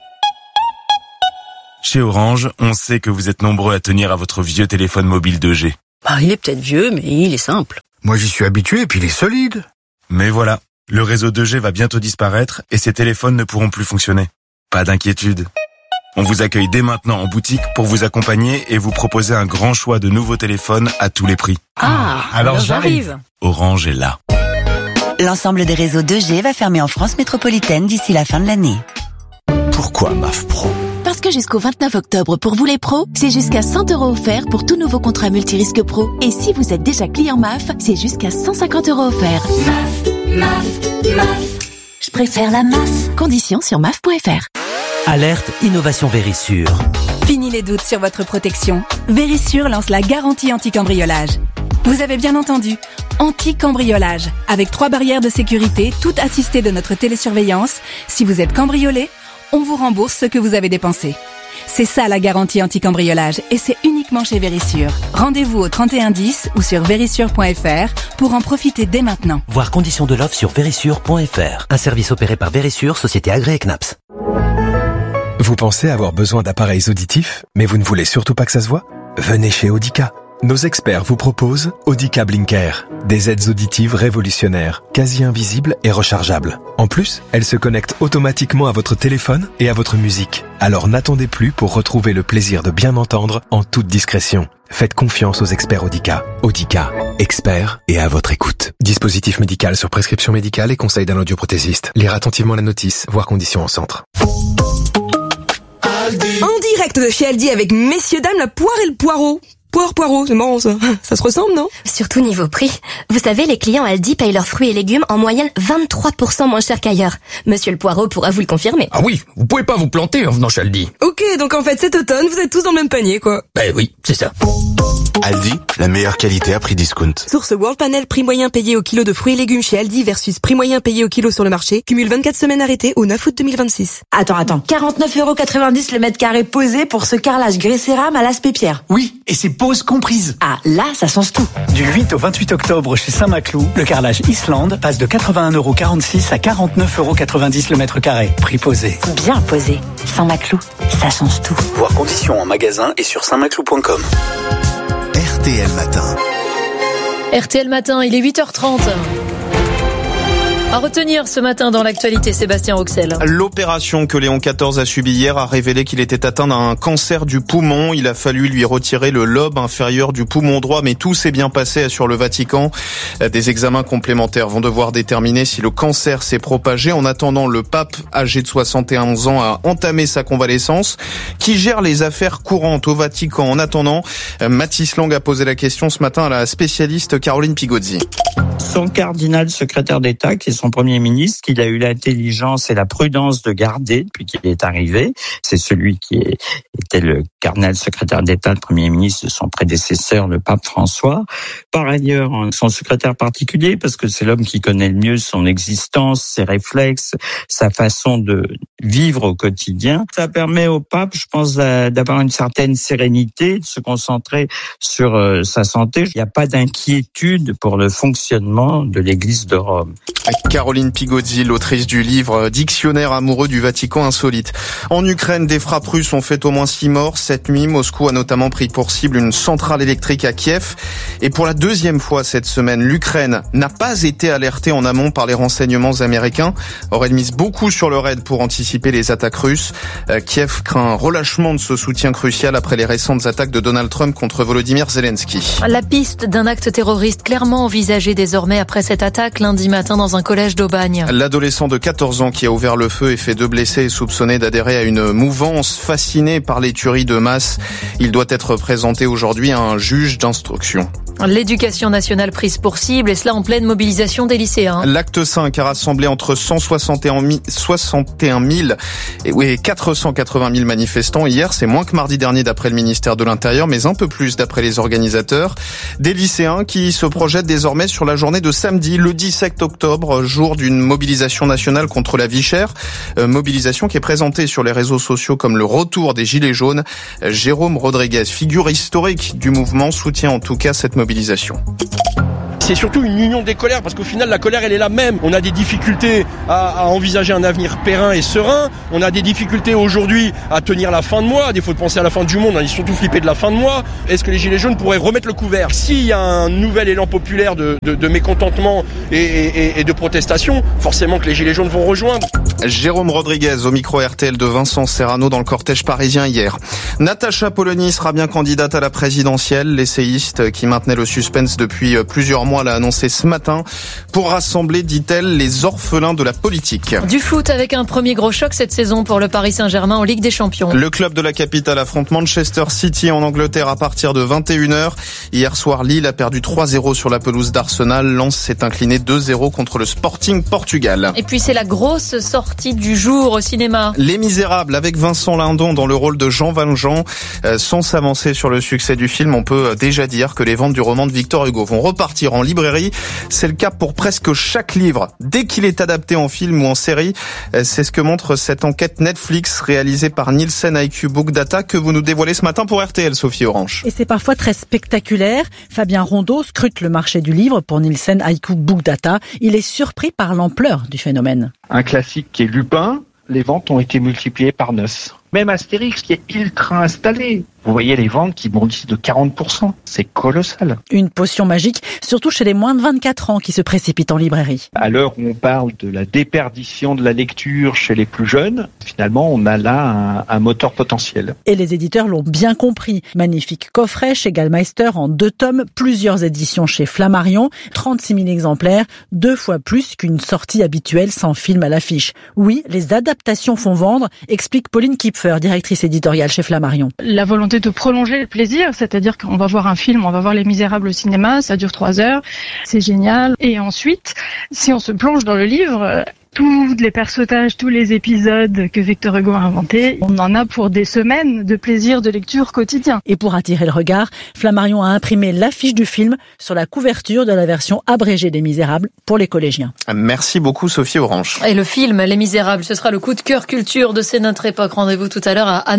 Speaker 3: Chez Orange, on sait que vous êtes nombreux à tenir à votre vieux téléphone mobile 2G.
Speaker 5: Il est peut-être vieux, mais il est simple.
Speaker 3: Moi j'y suis habitué et puis il est solide. Mais voilà, le réseau 2G va bientôt disparaître et ces téléphones ne pourront plus fonctionner. Pas d'inquiétude. On vous accueille dès maintenant en boutique pour vous accompagner et vous proposer un grand choix de nouveaux téléphones à tous les prix.
Speaker 5: Alors j'arrive.
Speaker 3: Orange est là.
Speaker 22: L'ensemble des réseaux 2G va fermer en France métropolitaine d'ici la fin de l'année.
Speaker 3: Pourquoi MAF Pro ?
Speaker 27: Parce que jusqu'au 29 octobre, pour vous les pros, c'est jusqu'à 100 € offerts pour tout nouveau contrat multirisque pro. Et si vous êtes déjà client MAF, c'est jusqu'à 150 € offerts. MAF. Je préfère la MAF. Conditions sur MAF.fr.
Speaker 7: Alerte Innovation Vérissure.
Speaker 10: Fini les doutes sur votre protection. Vérissure lance la garantie anti-cambriolage. Vous avez bien entendu, anti-cambriolage. Avec 3 barrières de sécurité, toutes assistées de notre télésurveillance. Si vous êtes cambriolé, on vous rembourse ce que vous avez dépensé. C'est ça la garantie anti-cambriolage et c'est uniquement chez Vérissure. Rendez-vous au 3110 ou sur vérissure.fr pour en profiter dès maintenant.
Speaker 7: Voir conditions de l'offre sur vérissure.fr. Un service opéré par Vérissure, société agréée CNAPS.
Speaker 11: Vous pensez avoir besoin d'appareils auditifs, mais vous ne voulez surtout pas que ça se voit ? Venez chez Audica. Nos experts vous proposent Audica Blinker, des aides auditives révolutionnaires, quasi invisibles et rechargeables. En plus, elles se connectent automatiquement à votre téléphone et à votre musique. Alors n'attendez plus pour retrouver le plaisir de bien entendre en toute discrétion. Faites confiance aux experts Audica. Audica, experts et à votre écoute. Dispositif médical sur prescription médicale et conseil d'un audioprothésiste. Lire attentivement la notice, voir conditions en centre.
Speaker 12: En direct de chez Aldi avec messieurs dames la poire et le poireau. Poireau, c'est marrant ça. Ça se ressemble, non?
Speaker 27: Surtout niveau prix. Vous savez, les clients Aldi payent leurs fruits et légumes en moyenne 23% moins cher qu'ailleurs. Monsieur le Poireau pourra vous le confirmer.
Speaker 13: Ah oui, vous pouvez pas vous planter en venant chez Aldi.
Speaker 12: Ok, donc en fait cet automne, vous êtes tous dans le même panier, quoi.
Speaker 13: Ben oui, c'est ça.
Speaker 3: Aldi, la meilleure qualité à prix discount.
Speaker 12: Source World Panel, prix moyen payé au kilo de fruits et légumes chez Aldi versus prix moyen payé au kilo sur le marché. Cumule 24 semaines arrêtées au 9 août 2026.
Speaker 15: Attends, 49,90 € le mètre carré posé pour ce carrelage grès-cérame à l'aspect pierre.
Speaker 16: Oui, et c'est pose comprise.
Speaker 15: Ah, là, ça change tout.
Speaker 16: Du 8 au 28 octobre chez Saint-Maclou, le carrelage Islande passe de 81,46 € à 49,90 € le mètre carré. Prix posé.
Speaker 15: Bien posé. Saint-Maclou, ça change tout.
Speaker 16: Voir conditions en magasin et sur saintmaclou.com.
Speaker 3: RTL Matin.
Speaker 2: RTL Matin, il est 8h30. À retenir ce matin dans l'actualité, Sébastien Roxel.
Speaker 17: L'opération que Léon XIV a subie hier a révélé qu'il était atteint d'un cancer du poumon. Il a fallu lui retirer le lobe inférieur du poumon droit, mais tout s'est bien passé, assure le Vatican. Des examens complémentaires vont devoir déterminer si le cancer s'est propagé. En attendant, le pape, âgé de 71 ans, a entamé sa convalescence. Qui gère les affaires courantes au Vatican? En attendant, Mathis Lang a posé la question ce matin à la spécialiste Caroline Pigozzi.
Speaker 31: Son cardinal secrétaire d'État, qui est son Premier ministre, qu'il a eu l'intelligence et la prudence de garder depuis qu'il est arrivé. C'est celui qui était le cardinal secrétaire d'État, le Premier ministre de son prédécesseur, le pape François. Par ailleurs, son secrétaire particulier, parce que c'est l'homme qui connaît le mieux son existence, ses réflexes, sa façon de vivre au quotidien. Ça permet au pape, je pense, d'avoir une certaine sérénité, de se concentrer sur sa santé. Il n'y a pas d'inquiétude pour le fonctionnement de l'Église de Rome.
Speaker 17: Caroline Pigozzi, l'autrice du livre Dictionnaire amoureux du Vatican insolite. En Ukraine, des frappes russes ont fait au moins 6 morts. Cette nuit, Moscou a notamment pris pour cible une centrale électrique à Kiev. Et pour la deuxième fois cette semaine, l'Ukraine n'a pas été alertée en amont par les renseignements américains. Or, elle mise beaucoup sur le raid pour anticiper les attaques russes. Kiev craint un relâchement de ce soutien crucial après les récentes attaques de Donald Trump contre Volodymyr Zelensky.
Speaker 2: La piste d'un acte terroriste clairement envisagée désormais après cette attaque lundi matin dans un collège collège d'Aubagne.
Speaker 17: L'adolescent de 14 ans qui a ouvert le feu et fait 2 blessés est soupçonné d'adhérer à une mouvance fascinée par les tueries de masse. Il doit être présenté aujourd'hui à un juge d'instruction.
Speaker 2: L'éducation nationale prise pour cible, et cela en pleine mobilisation des lycéens.
Speaker 17: L'acte 5 a rassemblé entre 161 000 et 480 000 manifestants hier. C'est moins que mardi dernier d'après le ministère de l'Intérieur, mais un peu plus d'après les organisateurs. Des lycéens qui se projettent désormais sur la journée de samedi, le 17 octobre, jour d'une mobilisation nationale contre la vie chère. Mobilisation qui est présentée sur les réseaux sociaux comme le retour des Gilets jaunes. Jérôme Rodriguez, figure historique du mouvement, soutient en tout cas cette mobilisation.
Speaker 1: C'est surtout une union des colères, parce qu'au final la colère elle est la même. On a des difficultés à envisager un avenir périn et serein. On a des difficultés aujourd'hui à tenir la fin de mois. Des fois de penser à la fin du monde, on est surtout flippé de la fin de mois. Est-ce que les Gilets jaunes pourraient remettre le couvert? S'il y a un nouvel élan populaire de mécontentement et de protestation, forcément que les Gilets jaunes vont rejoindre.
Speaker 17: Jérôme Rodriguez au micro RTL de Vincent Serrano dans le cortège parisien hier. Natacha Polony sera bien candidate à la présidentielle. L'essayiste qui maintenait le suspense depuis plusieurs mois l'a annoncé ce matin pour rassembler, dit-elle, les orphelins de la politique.
Speaker 2: Du foot avec un premier gros choc cette saison pour le Paris Saint-Germain en Ligue des Champions.
Speaker 17: Le club de la capitale affronte Manchester City en Angleterre à partir de 21h. Hier soir, Lille a perdu 3-0 sur la pelouse d'Arsenal. Lens s'est incliné 2-0 contre le Sporting Portugal.
Speaker 2: Et puis c'est la grosse sortie du jour au cinéma.
Speaker 17: Les Misérables avec Vincent Lindon dans le rôle de Jean Valjean. Sans s'avancer sur le succès du film, on peut déjà dire que les ventes du roman de Victor Hugo vont repartir en librairie. C'est le cas pour presque chaque livre, dès qu'il est adapté en film ou en série. C'est ce que montre cette enquête Netflix réalisée par Nielsen IQ Book Data que vous nous dévoilez ce matin pour RTL, Sophie Orange.
Speaker 4: Et c'est parfois très spectaculaire. Fabien Rondeau scrute le marché du livre pour Nielsen IQ Book Data. Il est surpris par l'ampleur du phénomène.
Speaker 6: Un classique qui est Lupin, les ventes ont été multipliées par 9. Même Astérix qui est ultra installé. Vous voyez les ventes qui bondissent de 40%. C'est colossal.
Speaker 4: Une potion magique, surtout chez les moins de 24 ans qui se précipitent en librairie.
Speaker 6: À l'heure où on parle de la déperdition de la lecture chez les plus jeunes, finalement on a là un moteur potentiel.
Speaker 4: Et les éditeurs l'ont bien compris. Magnifique coffret chez Gallmeister en 2 tomes, plusieurs éditions chez Flammarion, 36 000 exemplaires, 2 fois plus qu'une sortie habituelle sans film à l'affiche. Oui, les adaptations font vendre, explique Pauline Kipfer, directrice éditoriale chez Flammarion.
Speaker 8: La volonté de prolonger le plaisir, c'est-à-dire qu'on va voir un film, on va voir Les Misérables au cinéma, ça dure 3 heures, c'est génial. Et ensuite, si on se plonge dans le livre, tous les personnages, tous les épisodes que Victor Hugo a inventés, on en a pour des semaines de plaisir de lecture quotidien.
Speaker 4: Et pour attirer le regard, Flammarion a imprimé l'affiche du film sur la couverture de la version abrégée des Misérables pour les collégiens.
Speaker 17: Merci beaucoup Sophie Orange.
Speaker 2: Et le film Les Misérables, ce sera le coup de cœur culture de C'est notre époque. Rendez-vous tout à l'heure à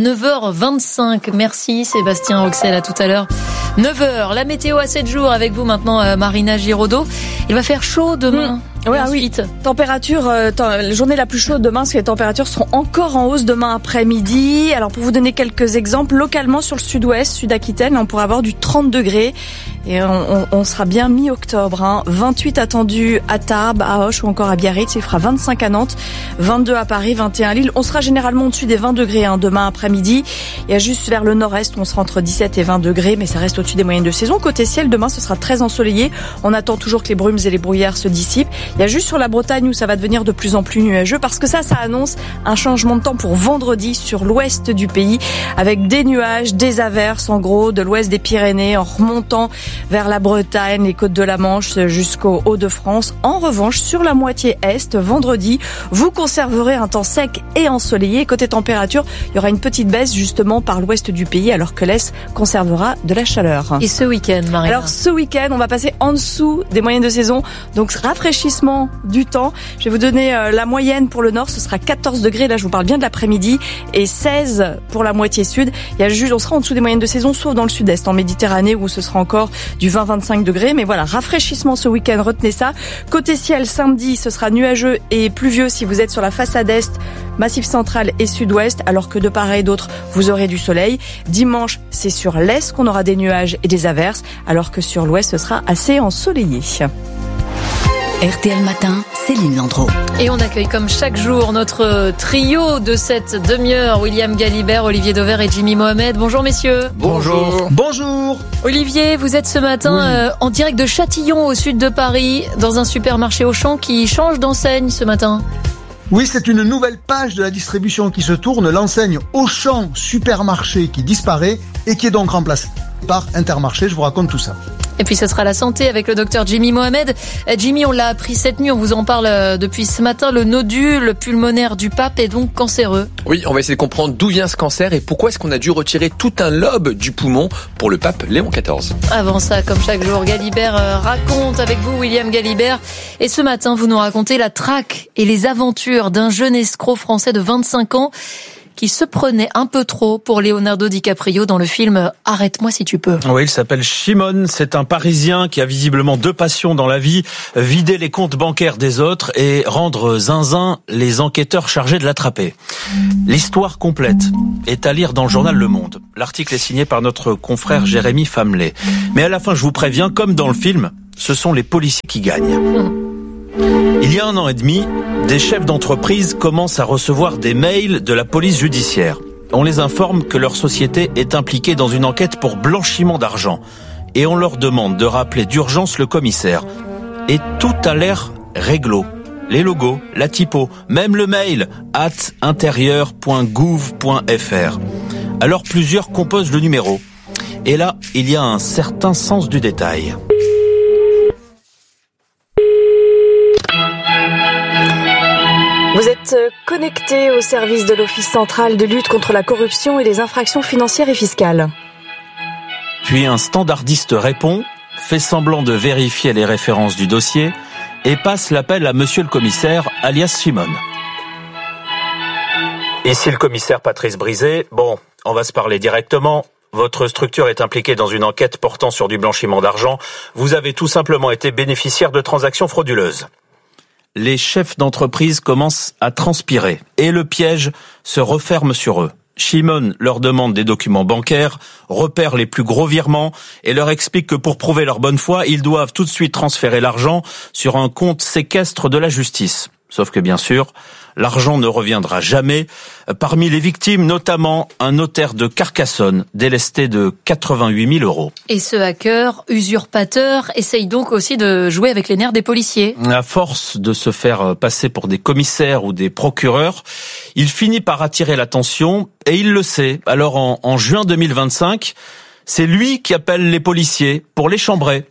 Speaker 2: 9h25. Merci Sébastien Roxel, à tout à l'heure. 9h, la météo à 7 jours avec vous maintenant Marina Giraudot. Il va faire chaud demain.
Speaker 14: Oui, température, la journée la plus chaude demain, parce que les températures seront encore en hausse demain après-midi. Alors pour vous donner quelques exemples, localement sur le sud-ouest, sud-Aquitaine, on pourra avoir du 30 degrés et on sera bien mi-octobre. 28 attendus à Tarbes, à Auch ou encore à Biarritz, il fera 25 à Nantes, 22 à Paris, 21 à Lille. On sera généralement au-dessus des 20 degrés demain après-midi. Il y a juste vers le nord-est où on sera entre 17 et 20 degrés, mais ça reste au-dessus des moyennes de saison. Côté ciel, demain ce sera très ensoleillé. On attend toujours que les brumes et les brouillards se dissipent. Il y a juste sur la Bretagne où ça va devenir de plus en plus nuageux parce que ça annonce un changement de temps pour vendredi sur l'ouest du pays avec des nuages, des averses en gros de l'ouest des Pyrénées en remontant vers la Bretagne, les côtes de la Manche jusqu'au Hauts-de-France. En revanche, sur la moitié est, vendredi, vous conserverez un temps sec et ensoleillé. Côté température, il y aura une petite baisse justement par l'ouest du pays alors que l'est conservera de la chaleur.
Speaker 2: Et ce week-end, Marie?
Speaker 14: Alors ce week-end, on va passer en dessous des moyennes de saison, donc rafraîchissement du temps. Je vais vous donner la moyenne pour le nord, ce sera 14 degrés, là je vous parle bien de l'après-midi, et 16 pour la moitié sud. On sera en dessous des moyennes de saison, sauf dans le sud-est, en Méditerranée, où ce sera encore du 20-25 degrés. Mais voilà, rafraîchissement ce week-end, retenez ça. Côté ciel, samedi, ce sera nuageux et pluvieux si vous êtes sur la façade est, Massif central et sud-ouest, alors que de part et d'autre, vous aurez du soleil. Dimanche, c'est sur l'est qu'on aura des nuages et des averses, alors que sur l'ouest, ce sera assez ensoleillé.
Speaker 22: RTL Matin, Céline Landreau.
Speaker 2: Et on accueille comme chaque jour notre trio de cette demi-heure, William Galibert, Olivier Dauvert et Jimmy Mohamed. Bonjour messieurs.
Speaker 9: Bonjour. Bonjour.
Speaker 2: Olivier, vous êtes ce matin en direct de Châtillon au sud de Paris, dans un supermarché Auchan qui change d'enseigne ce matin.
Speaker 9: Oui, c'est une nouvelle page de la distribution qui se tourne, l'enseigne Auchan Supermarché qui disparaît et qui est donc remplacée par Intermarché. Je vous raconte tout ça.
Speaker 2: Et puis ce sera la santé avec le docteur Jimmy Mohamed. Jimmy, on l'a appris cette nuit, on vous en parle depuis ce matin, le nodule pulmonaire du pape est donc cancéreux.
Speaker 18: Oui, on va essayer de comprendre d'où vient ce cancer et pourquoi est-ce qu'on a dû retirer tout un lobe du poumon pour le pape Léon XIV.
Speaker 2: Avant ça, comme chaque jour, Galibert raconte avec vous, William Galibert. Et ce matin, vous nous racontez la traque et les aventures d'un jeune escroc français de 25 ans qui se prenait un peu trop pour Leonardo DiCaprio dans le film Arrête-moi si tu peux.
Speaker 19: Oui, il s'appelle Shimon, c'est un Parisien qui a visiblement deux passions dans la vie, vider les comptes bancaires des autres et rendre zinzin les enquêteurs chargés de l'attraper. L'histoire complète est à lire dans le journal Le Monde. L'article est signé par notre confrère Jérémy Famelet. Mais à la fin, je vous préviens, comme dans le film, ce sont les policiers qui gagnent. Il y a 1 an et demi, des chefs d'entreprise commencent à recevoir des mails de la police judiciaire. On les informe que leur société est impliquée dans une enquête pour blanchiment d'argent. Et on leur demande de rappeler d'urgence le commissaire. Et tout a l'air réglo. Les logos, la typo, même le mail @intérieur.gouv.fr. Alors plusieurs composent le numéro. Et là, il y a un certain sens du détail.
Speaker 14: Vous êtes connecté au service de l'Office central de lutte contre la corruption et les infractions financières et fiscales.
Speaker 19: Puis un standardiste répond, fait semblant de vérifier les références du dossier et passe l'appel à monsieur le commissaire, alias Shimon. Ici le commissaire Patrice Brisé. Bon, on va se parler directement. Votre structure est impliquée dans une enquête portant sur du blanchiment d'argent. Vous avez tout simplement été bénéficiaire de transactions frauduleuses. Les chefs d'entreprise commencent à transpirer et le piège se referme sur eux. Shimon leur demande des documents bancaires, repère les plus gros virements et leur explique que pour prouver leur bonne foi, ils doivent tout de suite transférer l'argent sur un compte séquestre de la justice. Sauf que bien sûr, l'argent ne reviendra jamais. Parmi les victimes, notamment un notaire de Carcassonne, délesté de 88 000 €.
Speaker 2: Et ce hacker, usurpateur, essaye donc aussi de jouer avec les nerfs des policiers.
Speaker 19: À force de se faire passer pour des commissaires ou des procureurs, il finit par attirer l'attention et il le sait. Alors en juin 2025, c'est lui qui appelle les policiers pour les chambrer.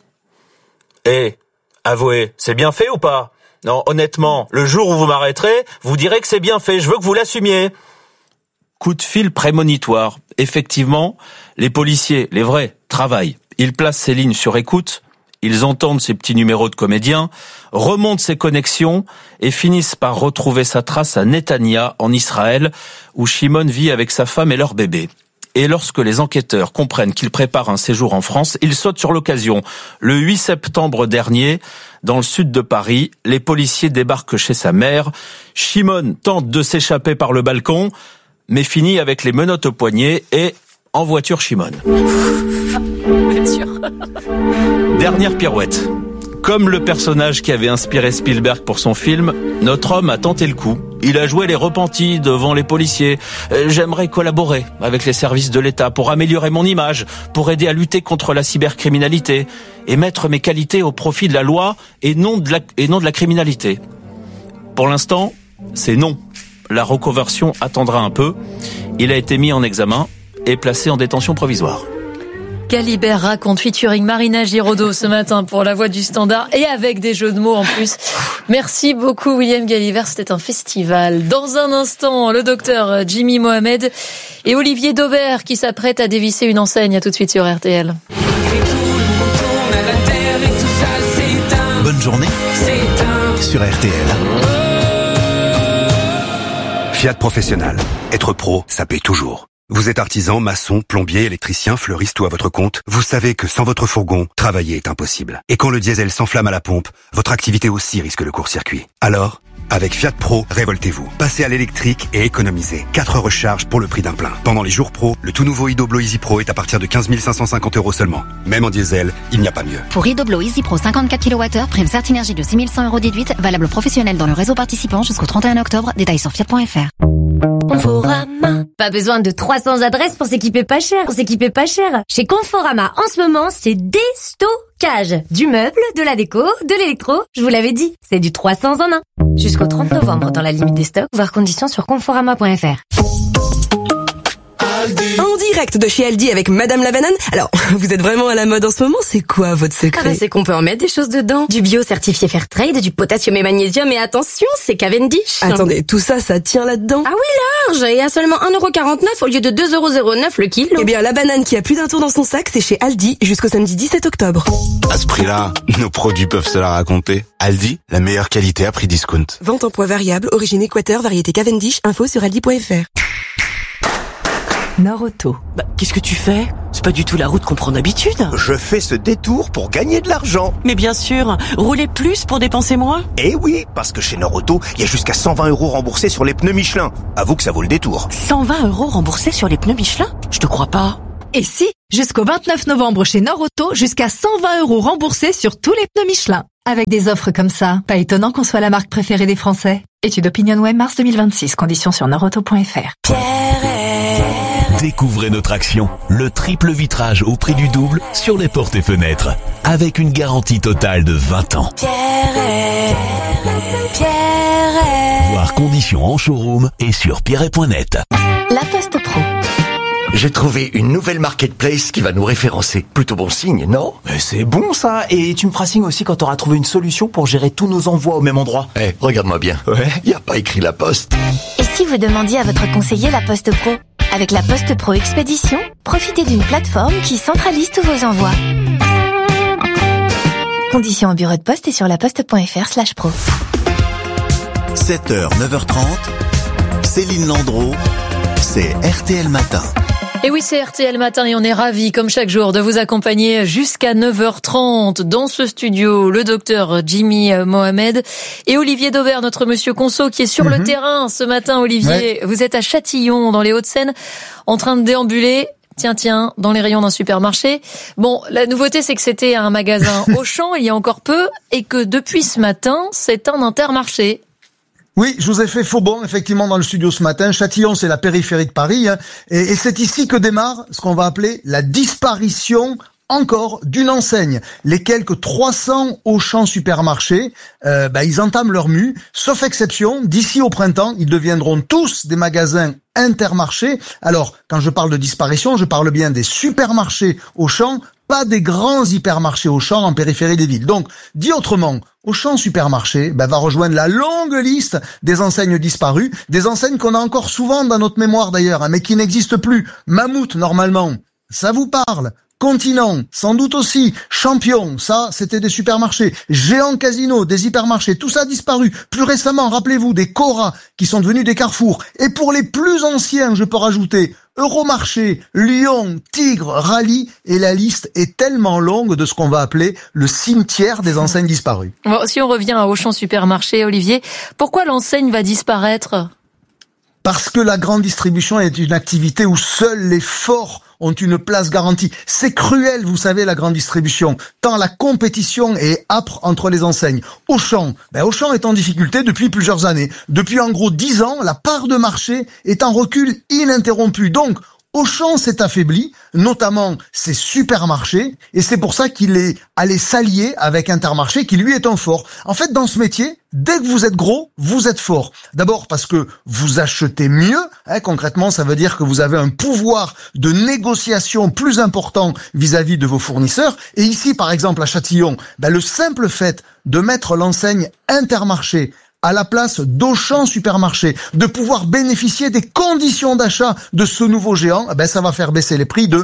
Speaker 19: Avouez, c'est bien fait ou pas ? Non, honnêtement, le jour où vous m'arrêterez, vous direz que c'est bien fait, je veux que vous l'assumiez. Coup de fil prémonitoire. Effectivement, les policiers, les vrais, travaillent. Ils placent ces lignes sur écoute, ils entendent ces petits numéros de comédiens, remontent ses connexions et finissent par retrouver sa trace à Netanya, en Israël, où Shimon vit avec sa femme et leur bébé. Et lorsque les enquêteurs comprennent qu'il prépare un séjour en France, ils sautent sur l'occasion. Le 8 septembre dernier, dans le sud de Paris, les policiers débarquent chez sa mère. Shimon tente de s'échapper par le balcon, mais finit avec les menottes au poignet et en voiture Shimon.
Speaker 2: Bien sûr.
Speaker 19: Dernière pirouette. Comme le personnage qui avait inspiré Spielberg pour son film, notre homme a tenté le coup. Il a joué les repentis devant les policiers. J'aimerais collaborer avec les services de l'État pour améliorer mon image, pour aider à lutter contre la cybercriminalité et mettre mes qualités au profit de la loi et non de la criminalité. Pour l'instant, c'est non. La reconversion attendra un peu. Il a été mis en examen et placé en détention provisoire.
Speaker 2: Galibert raconte featuring Marina Giraudot ce matin pour La Voix du Standard et avec des jeux de mots en plus. Merci beaucoup William Galibert, c'était un festival. Dans un instant, le docteur Jimmy Mohamed et Olivier Dauvert qui s'apprête à dévisser une enseigne. À tout de suite sur RTL.
Speaker 20: Bonne journée sur RTL. Fiat Professionnel. Être pro, ça paye toujours. Vous êtes artisan, maçon, plombier, électricien, fleuriste ou à votre compte, vous savez que sans votre fourgon, travailler est impossible. Et quand le diesel s'enflamme à la pompe, votre activité aussi risque le court-circuit. Alors, Avec Fiat Pro, révoltez-vous. Passez à l'électrique et économisez. 4 recharges pour le prix d'un plein. Pendant les jours pro, le tout nouveau iDoblo Easy Pro est à partir de 15 550 € seulement. Même en diesel, il n'y a pas mieux.
Speaker 5: Pour iDoblo Easy Pro 54 kWh, prime Certinergie de 6 100 € déduite, valable professionnel dans le réseau participant jusqu'au 31 octobre. Détails sur fiat.fr.
Speaker 7: Conforama. Pas besoin de 300 adresses pour s'équiper pas cher. Chez Conforama, en ce moment, c'est déstockage. Du meuble, de la déco, de l'électro. Je vous l'avais dit, c'est du 300 en 1. Jusqu'au 30 novembre dans la limite des stocks, voir conditions sur conforama.fr.
Speaker 12: En direct de chez Aldi avec Madame la Banane. Alors, vous êtes vraiment à la mode en ce moment, c'est quoi votre secret?
Speaker 7: C'est qu'on peut en mettre des choses dedans. Du bio certifié Fairtrade, du potassium et magnésium, et attention, c'est Cavendish.
Speaker 12: Attendez, tout ça, ça tient là-dedans?
Speaker 7: Ah oui, large, et à seulement 1,49€ au lieu de 2,09€ le kilo.
Speaker 12: Eh bien, la banane qui a plus d'un tour dans son sac, c'est chez Aldi jusqu'au samedi 17 octobre.
Speaker 3: À ce prix-là, nos produits peuvent se la raconter. Aldi, la meilleure qualité à prix discount.
Speaker 12: Vente en poids variable, origine Équateur, variété Cavendish, info sur aldi.fr.
Speaker 10: Nord-Auto.
Speaker 31: Qu'est-ce que tu fais? C'est pas du tout la route qu'on prend d'habitude.
Speaker 21: Je fais ce détour pour gagner de l'argent.
Speaker 31: Mais bien sûr, rouler plus pour dépenser moins.
Speaker 21: Eh oui, parce que chez Nord-Auto, il y a jusqu'à 120 € remboursés sur les pneus Michelin. Avoue que ça vaut le détour.
Speaker 31: 120 € remboursés sur les pneus Michelin? Je te crois pas.
Speaker 23: Et si, jusqu'au 29 novembre chez Nord-Auto, jusqu'à 120 € remboursés sur tous les pneus Michelin. Avec des offres comme ça, pas étonnant qu'on soit la marque préférée des Français. Étude OpinionWay mars 2026, conditions sur nordauto.fr.
Speaker 24: Découvrez notre action, le triple vitrage au prix du double sur les portes et fenêtres, avec une garantie totale de 20 ans. Voir conditions en showroom et sur pierret.net.
Speaker 5: La Poste Pro.
Speaker 21: J'ai trouvé une nouvelle marketplace qui va nous référencer. Plutôt bon signe, non?
Speaker 16: Mais c'est bon ça. Et tu me feras signe aussi quand t'auras trouvé une solution pour gérer tous nos envois au même endroit.
Speaker 21: Regarde-moi bien. Ouais, y a pas écrit la Poste.
Speaker 5: Et si vous demandiez à votre conseiller la Poste Pro? Avec la Poste Pro Expédition, profitez d'une plateforme qui centralise tous vos envois. Conditions au bureau de poste et sur laposte.fr/pro.
Speaker 25: 7h, 9h30, Céline Landreau, c'est RTL Matin.
Speaker 2: Et oui, c'est RTL Matin et on est ravis, comme chaque jour, de vous accompagner jusqu'à 9h30 dans ce studio. Le docteur Jimmy Mohamed et Olivier Dauvert, notre monsieur Conso, qui est sur le terrain ce matin. Olivier, vous êtes à Châtillon, dans les Hauts-de-Seine, en train de déambuler. Tiens, dans les rayons d'un supermarché. Bon, la nouveauté, c'est que c'était un magasin Auchan il y a encore peu et que depuis ce matin, c'est un Intermarché.
Speaker 9: Oui, je vous ai fait faux bond, effectivement, dans le studio ce matin. Châtillon, c'est la périphérie de Paris, hein, et c'est ici que démarre ce qu'on va appeler la disparition encore d'une enseigne. Les quelques 300 Auchan supermarchés, ils entament leur mue, sauf exception, d'ici au printemps, ils deviendront tous des magasins Intermarché. Alors, quand je parle de disparition, je parle bien des supermarchés Auchan, pas des grands hypermarchés Auchan en périphérie des villes. Donc, dit autrement, Auchan Supermarché va rejoindre la longue liste des enseignes disparues, des enseignes qu'on a encore souvent dans notre mémoire d'ailleurs, mais qui n'existent plus. Mammouth, normalement, ça vous parle. Continent, sans doute aussi. Champion, ça, c'était des supermarchés. Géant Casino, des hypermarchés, tout ça a disparu. Plus récemment, rappelez-vous, des Cora, qui sont devenus des Carrefour. Et pour les plus anciens, je peux rajouter Euromarché, Lyon, Tigre, Rallye, et la liste est tellement longue de ce qu'on va appeler le cimetière des enseignes disparues.
Speaker 2: Bon, si on revient à Auchan Supermarché, Olivier, pourquoi l'enseigne va disparaître ?
Speaker 9: Parce que la grande distribution est une activité où seuls les forts ont une place garantie. C'est cruel, vous savez, la grande distribution, tant la compétition est âpre entre les enseignes. Auchan est en difficulté depuis plusieurs années. Depuis en gros 10 ans, la part de marché est en recul ininterrompu. Donc, Auchan s'est affaibli, notamment ses supermarchés, et c'est pour ça qu'il est allé s'allier avec Intermarché, qui lui est un fort. En fait, dans ce métier, dès que vous êtes gros, vous êtes fort. D'abord parce que vous achetez mieux, concrètement, ça veut dire que vous avez un pouvoir de négociation plus important vis-à-vis de vos fournisseurs. Et ici, par exemple, à Châtillon, le simple fait de mettre l'enseigne Intermarché à la place d'Auchan Supermarché, de pouvoir bénéficier des conditions d'achat de ce nouveau géant, ça va faire baisser les prix de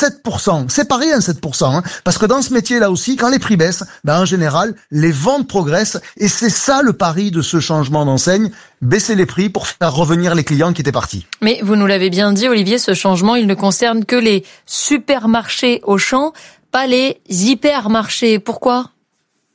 Speaker 9: 7%. C'est pas rien, 7%, parce que dans ce métier-là aussi, quand les prix baissent, en général, les ventes progressent, et c'est ça le pari de ce changement d'enseigne, baisser les prix pour faire revenir les clients qui étaient partis.
Speaker 2: Mais vous nous l'avez bien dit, Olivier, ce changement, il ne concerne que les supermarchés Auchan, pas les hypermarchés. Pourquoi ?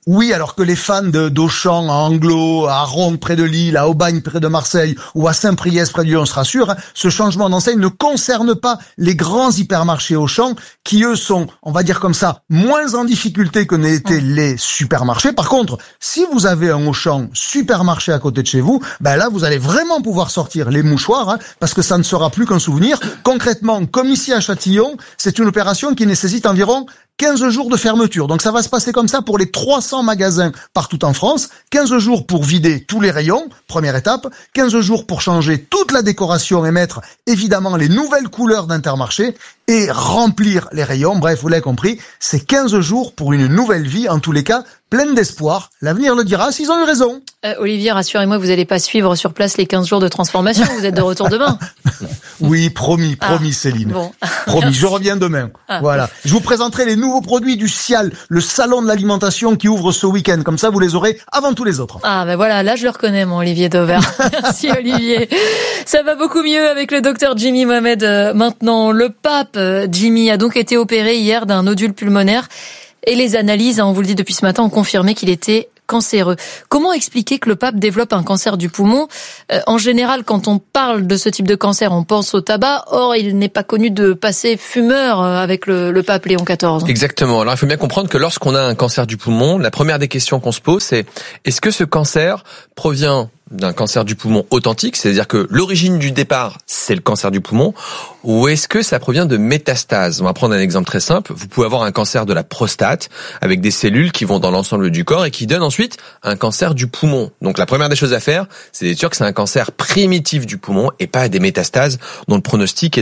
Speaker 9: Oui, alors que les fans d'Auchan, à Anglo, à Ronde près de Lille, à Aubagne près de Marseille ou à Saint-Priest près de Lyon se rassurent, ce changement d'enseigne ne concerne pas les grands hypermarchés Auchan qui, eux, sont, on va dire comme ça, moins en difficulté que n'étaient les supermarchés. Par contre, si vous avez un Auchan supermarché à côté de chez vous, ben là, vous allez vraiment pouvoir sortir les mouchoirs, parce que ça ne sera plus qu'un souvenir. Concrètement, comme ici à Châtillon, c'est une opération qui nécessite environ 15 jours de fermeture. Donc ça va se passer comme ça pour les 300 magasins partout en France. 15 jours pour vider tous les rayons, première étape. 15 jours pour changer toute la décoration et mettre évidemment les nouvelles couleurs d'Intermarché et remplir les rayons. Bref, vous l'avez compris, c'est 15 jours pour une nouvelle vie, en tous les cas, pleine d'espoir. L'avenir le dira s'ils ont eu raison.
Speaker 2: Olivier, rassurez-moi, vous n'allez pas suivre sur place les 15 jours de transformation. Vous êtes de retour demain.
Speaker 9: Oui, promis, Céline.
Speaker 2: Bon.
Speaker 9: Promis, je reviens demain. Voilà. Je vous présenterai les nouveaux produits du SIAL, le salon de l'alimentation qui ouvre ce week-end. Comme ça, vous les aurez avant tous les autres.
Speaker 2: Ah, ben voilà, là, je le reconnais, mon Olivier Dauvert. Merci, Olivier. Ça va beaucoup mieux avec le docteur Jimmy Mohamed. Maintenant, le pape Jimmy a donc été opéré hier d'un nodule pulmonaire. Et les analyses, on vous le dit depuis ce matin, ont confirmé qu'il était cancéreux. Comment expliquer que le pape développe un cancer du poumon ? En général, quand on parle de ce type de cancer, on pense au tabac. Or, il n'est pas connu de passer fumeur avec le pape Léon XIV.
Speaker 18: Exactement. Alors, il faut bien comprendre que lorsqu'on a un cancer du poumon, la première des questions qu'on se pose, c'est est-ce que ce cancer provient d'un cancer du poumon authentique, c'est-à-dire que l'origine du départ, c'est le cancer du poumon, ou est-ce que ça provient de métastases ? On va prendre un exemple très simple. Vous pouvez avoir un cancer de la prostate avec des cellules qui vont dans l'ensemble du corps et qui donnent ensuite un cancer du poumon. Donc la première des choses à faire, c'est d'être sûr que c'est un cancer primitif du poumon et pas des métastases dont le pronostic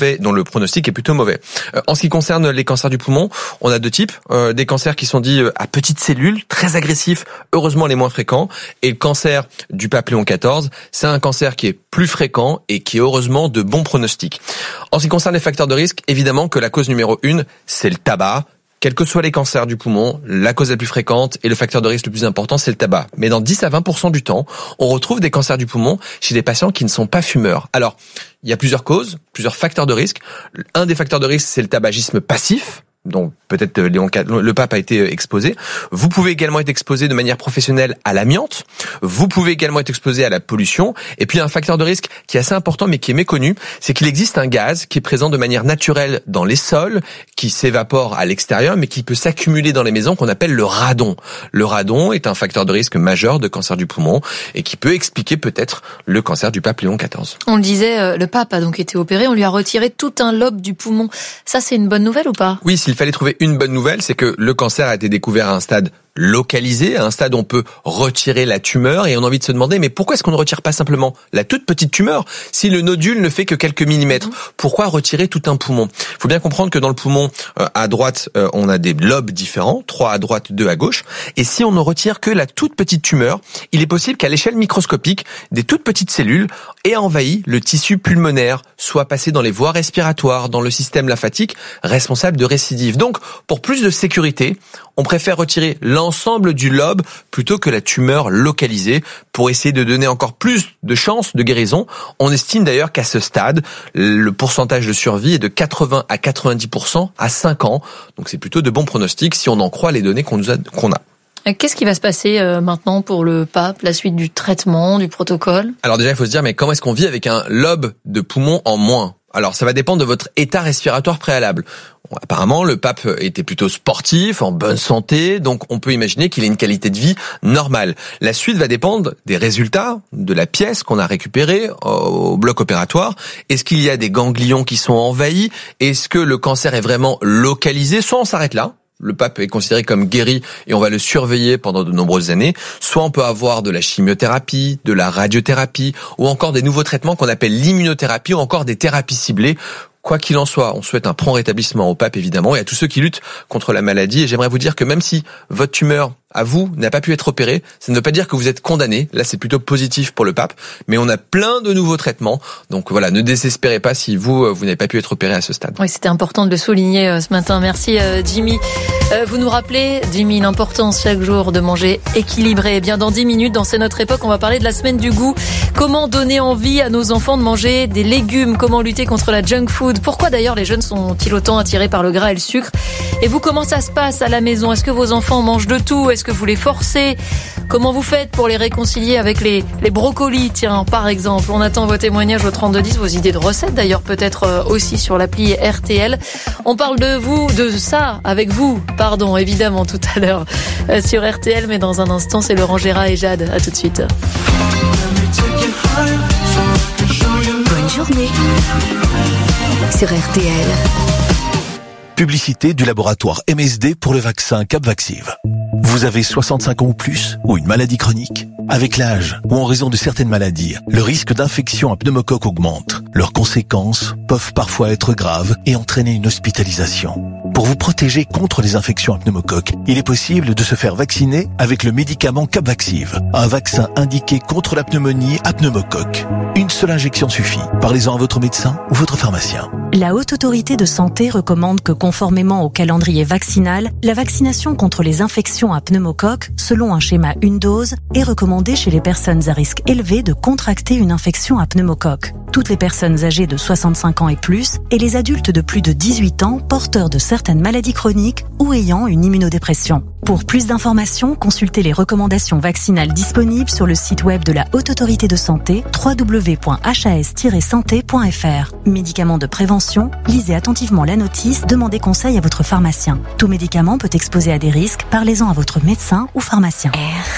Speaker 18: est plutôt mauvais. En ce qui concerne les cancers du poumon, on a deux types. Des cancers qui sont dits à petites cellules, très agressifs, heureusement les moins fréquents, et le cancer du pape Léon XIV, c'est un cancer qui est plus fréquent et qui est heureusement de bons pronostics. En ce qui concerne les facteurs de risque, évidemment que la cause numéro 1, c'est le tabac. Quels que soient les cancers du poumon, la cause la plus fréquente et le facteur de risque le plus important, c'est le tabac. Mais dans 10 à 20% du temps, on retrouve des cancers du poumon chez des patients qui ne sont pas fumeurs. Alors, il y a plusieurs causes, plusieurs facteurs de risque. Un des facteurs de risque, c'est le tabagisme passif. Donc peut-être le pape a été exposé. Vous pouvez également être exposé de manière professionnelle à l'amiante. Vous pouvez également être exposé à la pollution. Et puis un facteur de risque qui est assez important mais qui est méconnu, c'est qu'il existe un gaz qui est présent de manière naturelle dans les sols, qui s'évapore à l'extérieur mais qui peut s'accumuler dans les maisons, qu'on appelle le radon. Le radon est un facteur de risque majeur de cancer du poumon et qui peut expliquer peut-être le cancer du pape Léon XIV.
Speaker 2: On le disait, le pape a donc été opéré, on lui a retiré tout un lobe du poumon. Ça, c'est une bonne nouvelle ou pas ?
Speaker 18: Oui, s'il fallait trouver une bonne nouvelle, c'est que le cancer a été découvert à un stade localisé, à un stade où on peut retirer la tumeur, et on a envie de se demander, mais pourquoi est-ce qu'on ne retire pas simplement la toute petite tumeur si le nodule ne fait que quelques millimètres ? Pourquoi retirer tout un poumon ? Il faut bien comprendre que dans le poumon, à droite, on a des lobes différents, 3 à droite, 2 à gauche, et si on ne retire que la toute petite tumeur, il est possible qu'à l'échelle microscopique, des toutes petites cellules aient envahi le tissu pulmonaire, soit passé dans les voies respiratoires, dans le système lymphatique, responsable de récidive. Donc, pour plus de sécurité, on préfère retirer l'ensemble du lobe plutôt que la tumeur localisée pour essayer de donner encore plus de chances de guérison. On estime d'ailleurs qu'à ce stade, le pourcentage de survie est de 80 à 90% à 5 ans. Donc c'est plutôt de bons pronostics si on en croit les données qu'on a.
Speaker 2: Qu'est-ce qui va se passer maintenant pour le pape, la suite du traitement, du protocole ?
Speaker 18: Alors déjà, il faut se dire, mais comment est-ce qu'on vit avec un lobe de poumon en moins ? Alors ça va dépendre de votre état respiratoire préalable. Apparemment, le pape était plutôt sportif, en bonne santé, donc on peut imaginer qu'il ait une qualité de vie normale. La suite va dépendre des résultats de la pièce qu'on a récupérée au bloc opératoire. Est-ce qu'il y a des ganglions qui sont envahis ? Est-ce que le cancer est vraiment localisé ? Soit on s'arrête là. Le pape est considéré comme guéri et on va le surveiller pendant de nombreuses années. Soit on peut avoir de la chimiothérapie, de la radiothérapie ou encore des nouveaux traitements qu'on appelle l'immunothérapie ou encore des thérapies ciblées. Quoi qu'il en soit, on souhaite un prompt rétablissement au pape évidemment et à tous ceux qui luttent contre la maladie. Et j'aimerais vous dire que même si votre tumeur à vous n'a pas pu être opérée, ça ne veut pas dire que vous êtes condamné. Là, c'est plutôt positif pour le pape. Mais on a plein de nouveaux traitements. Donc voilà, ne désespérez pas si vous n'avez pas pu être opéré à ce stade.
Speaker 2: Oui, c'était important de le souligner ce matin. Merci Jimmy. Vous nous rappelez, Jimmy, l'importance chaque jour de manger équilibré. Eh bien, dans 10 minutes, dans C'est notre époque, on va parler de la semaine du goût. Comment donner envie à nos enfants de manger des légumes ? Comment lutter contre la junk food ? Pourquoi d'ailleurs les jeunes sont-ils autant attirés par le gras et le sucre ? Et vous, comment ça se passe à la maison ? Est-ce que vos enfants mangent de tout ? Est-ce que vous les forcez? Comment vous faites pour les réconcilier avec les brocolis, tiens, par exemple? On attend vos témoignages au 3210, vos idées de recettes d'ailleurs, peut-être aussi sur l'appli RTL. On parle de ça avec vous, évidemment, tout à l'heure sur RTL, mais dans un instant, c'est Laurent Gérard et Jade. À tout de suite.
Speaker 22: Bonne journée sur RTL.
Speaker 24: Publicité du laboratoire MSD pour le vaccin Capvaxive. Vous avez 65 ans ou plus ou une maladie chronique? Avec l'âge ou en raison de certaines maladies, le risque d'infection à pneumocoque augmente. Leurs conséquences peuvent parfois être graves et entraîner une hospitalisation. Pour vous protéger contre les infections à pneumocoque, il est possible de se faire vacciner avec le médicament Capvaxive, un vaccin indiqué contre la pneumonie à pneumocoque. Une seule injection suffit. Parlez-en à votre médecin ou votre pharmacien.
Speaker 1: La Haute Autorité de Santé recommande que, conformément au calendrier vaccinal, la vaccination contre les infections à pneumocoque, selon un schéma une dose, est recommandée chez les personnes à risque élevé de contracter une infection à pneumocoque. Toutes les personnes âgées de 65 ans et plus, et les adultes de plus de 18 ans porteurs de certaines maladies chroniques ou ayant une immunodépression. Pour plus d'informations, consultez les recommandations vaccinales disponibles sur le site web de la Haute Autorité de Santé, www.has-santé.fr. Médicaments de prévention, lisez attentivement la notice, demandez conseil à votre pharmacien. Tout médicament peut exposer à des risques, parlez-en à votre médecin ou pharmacien.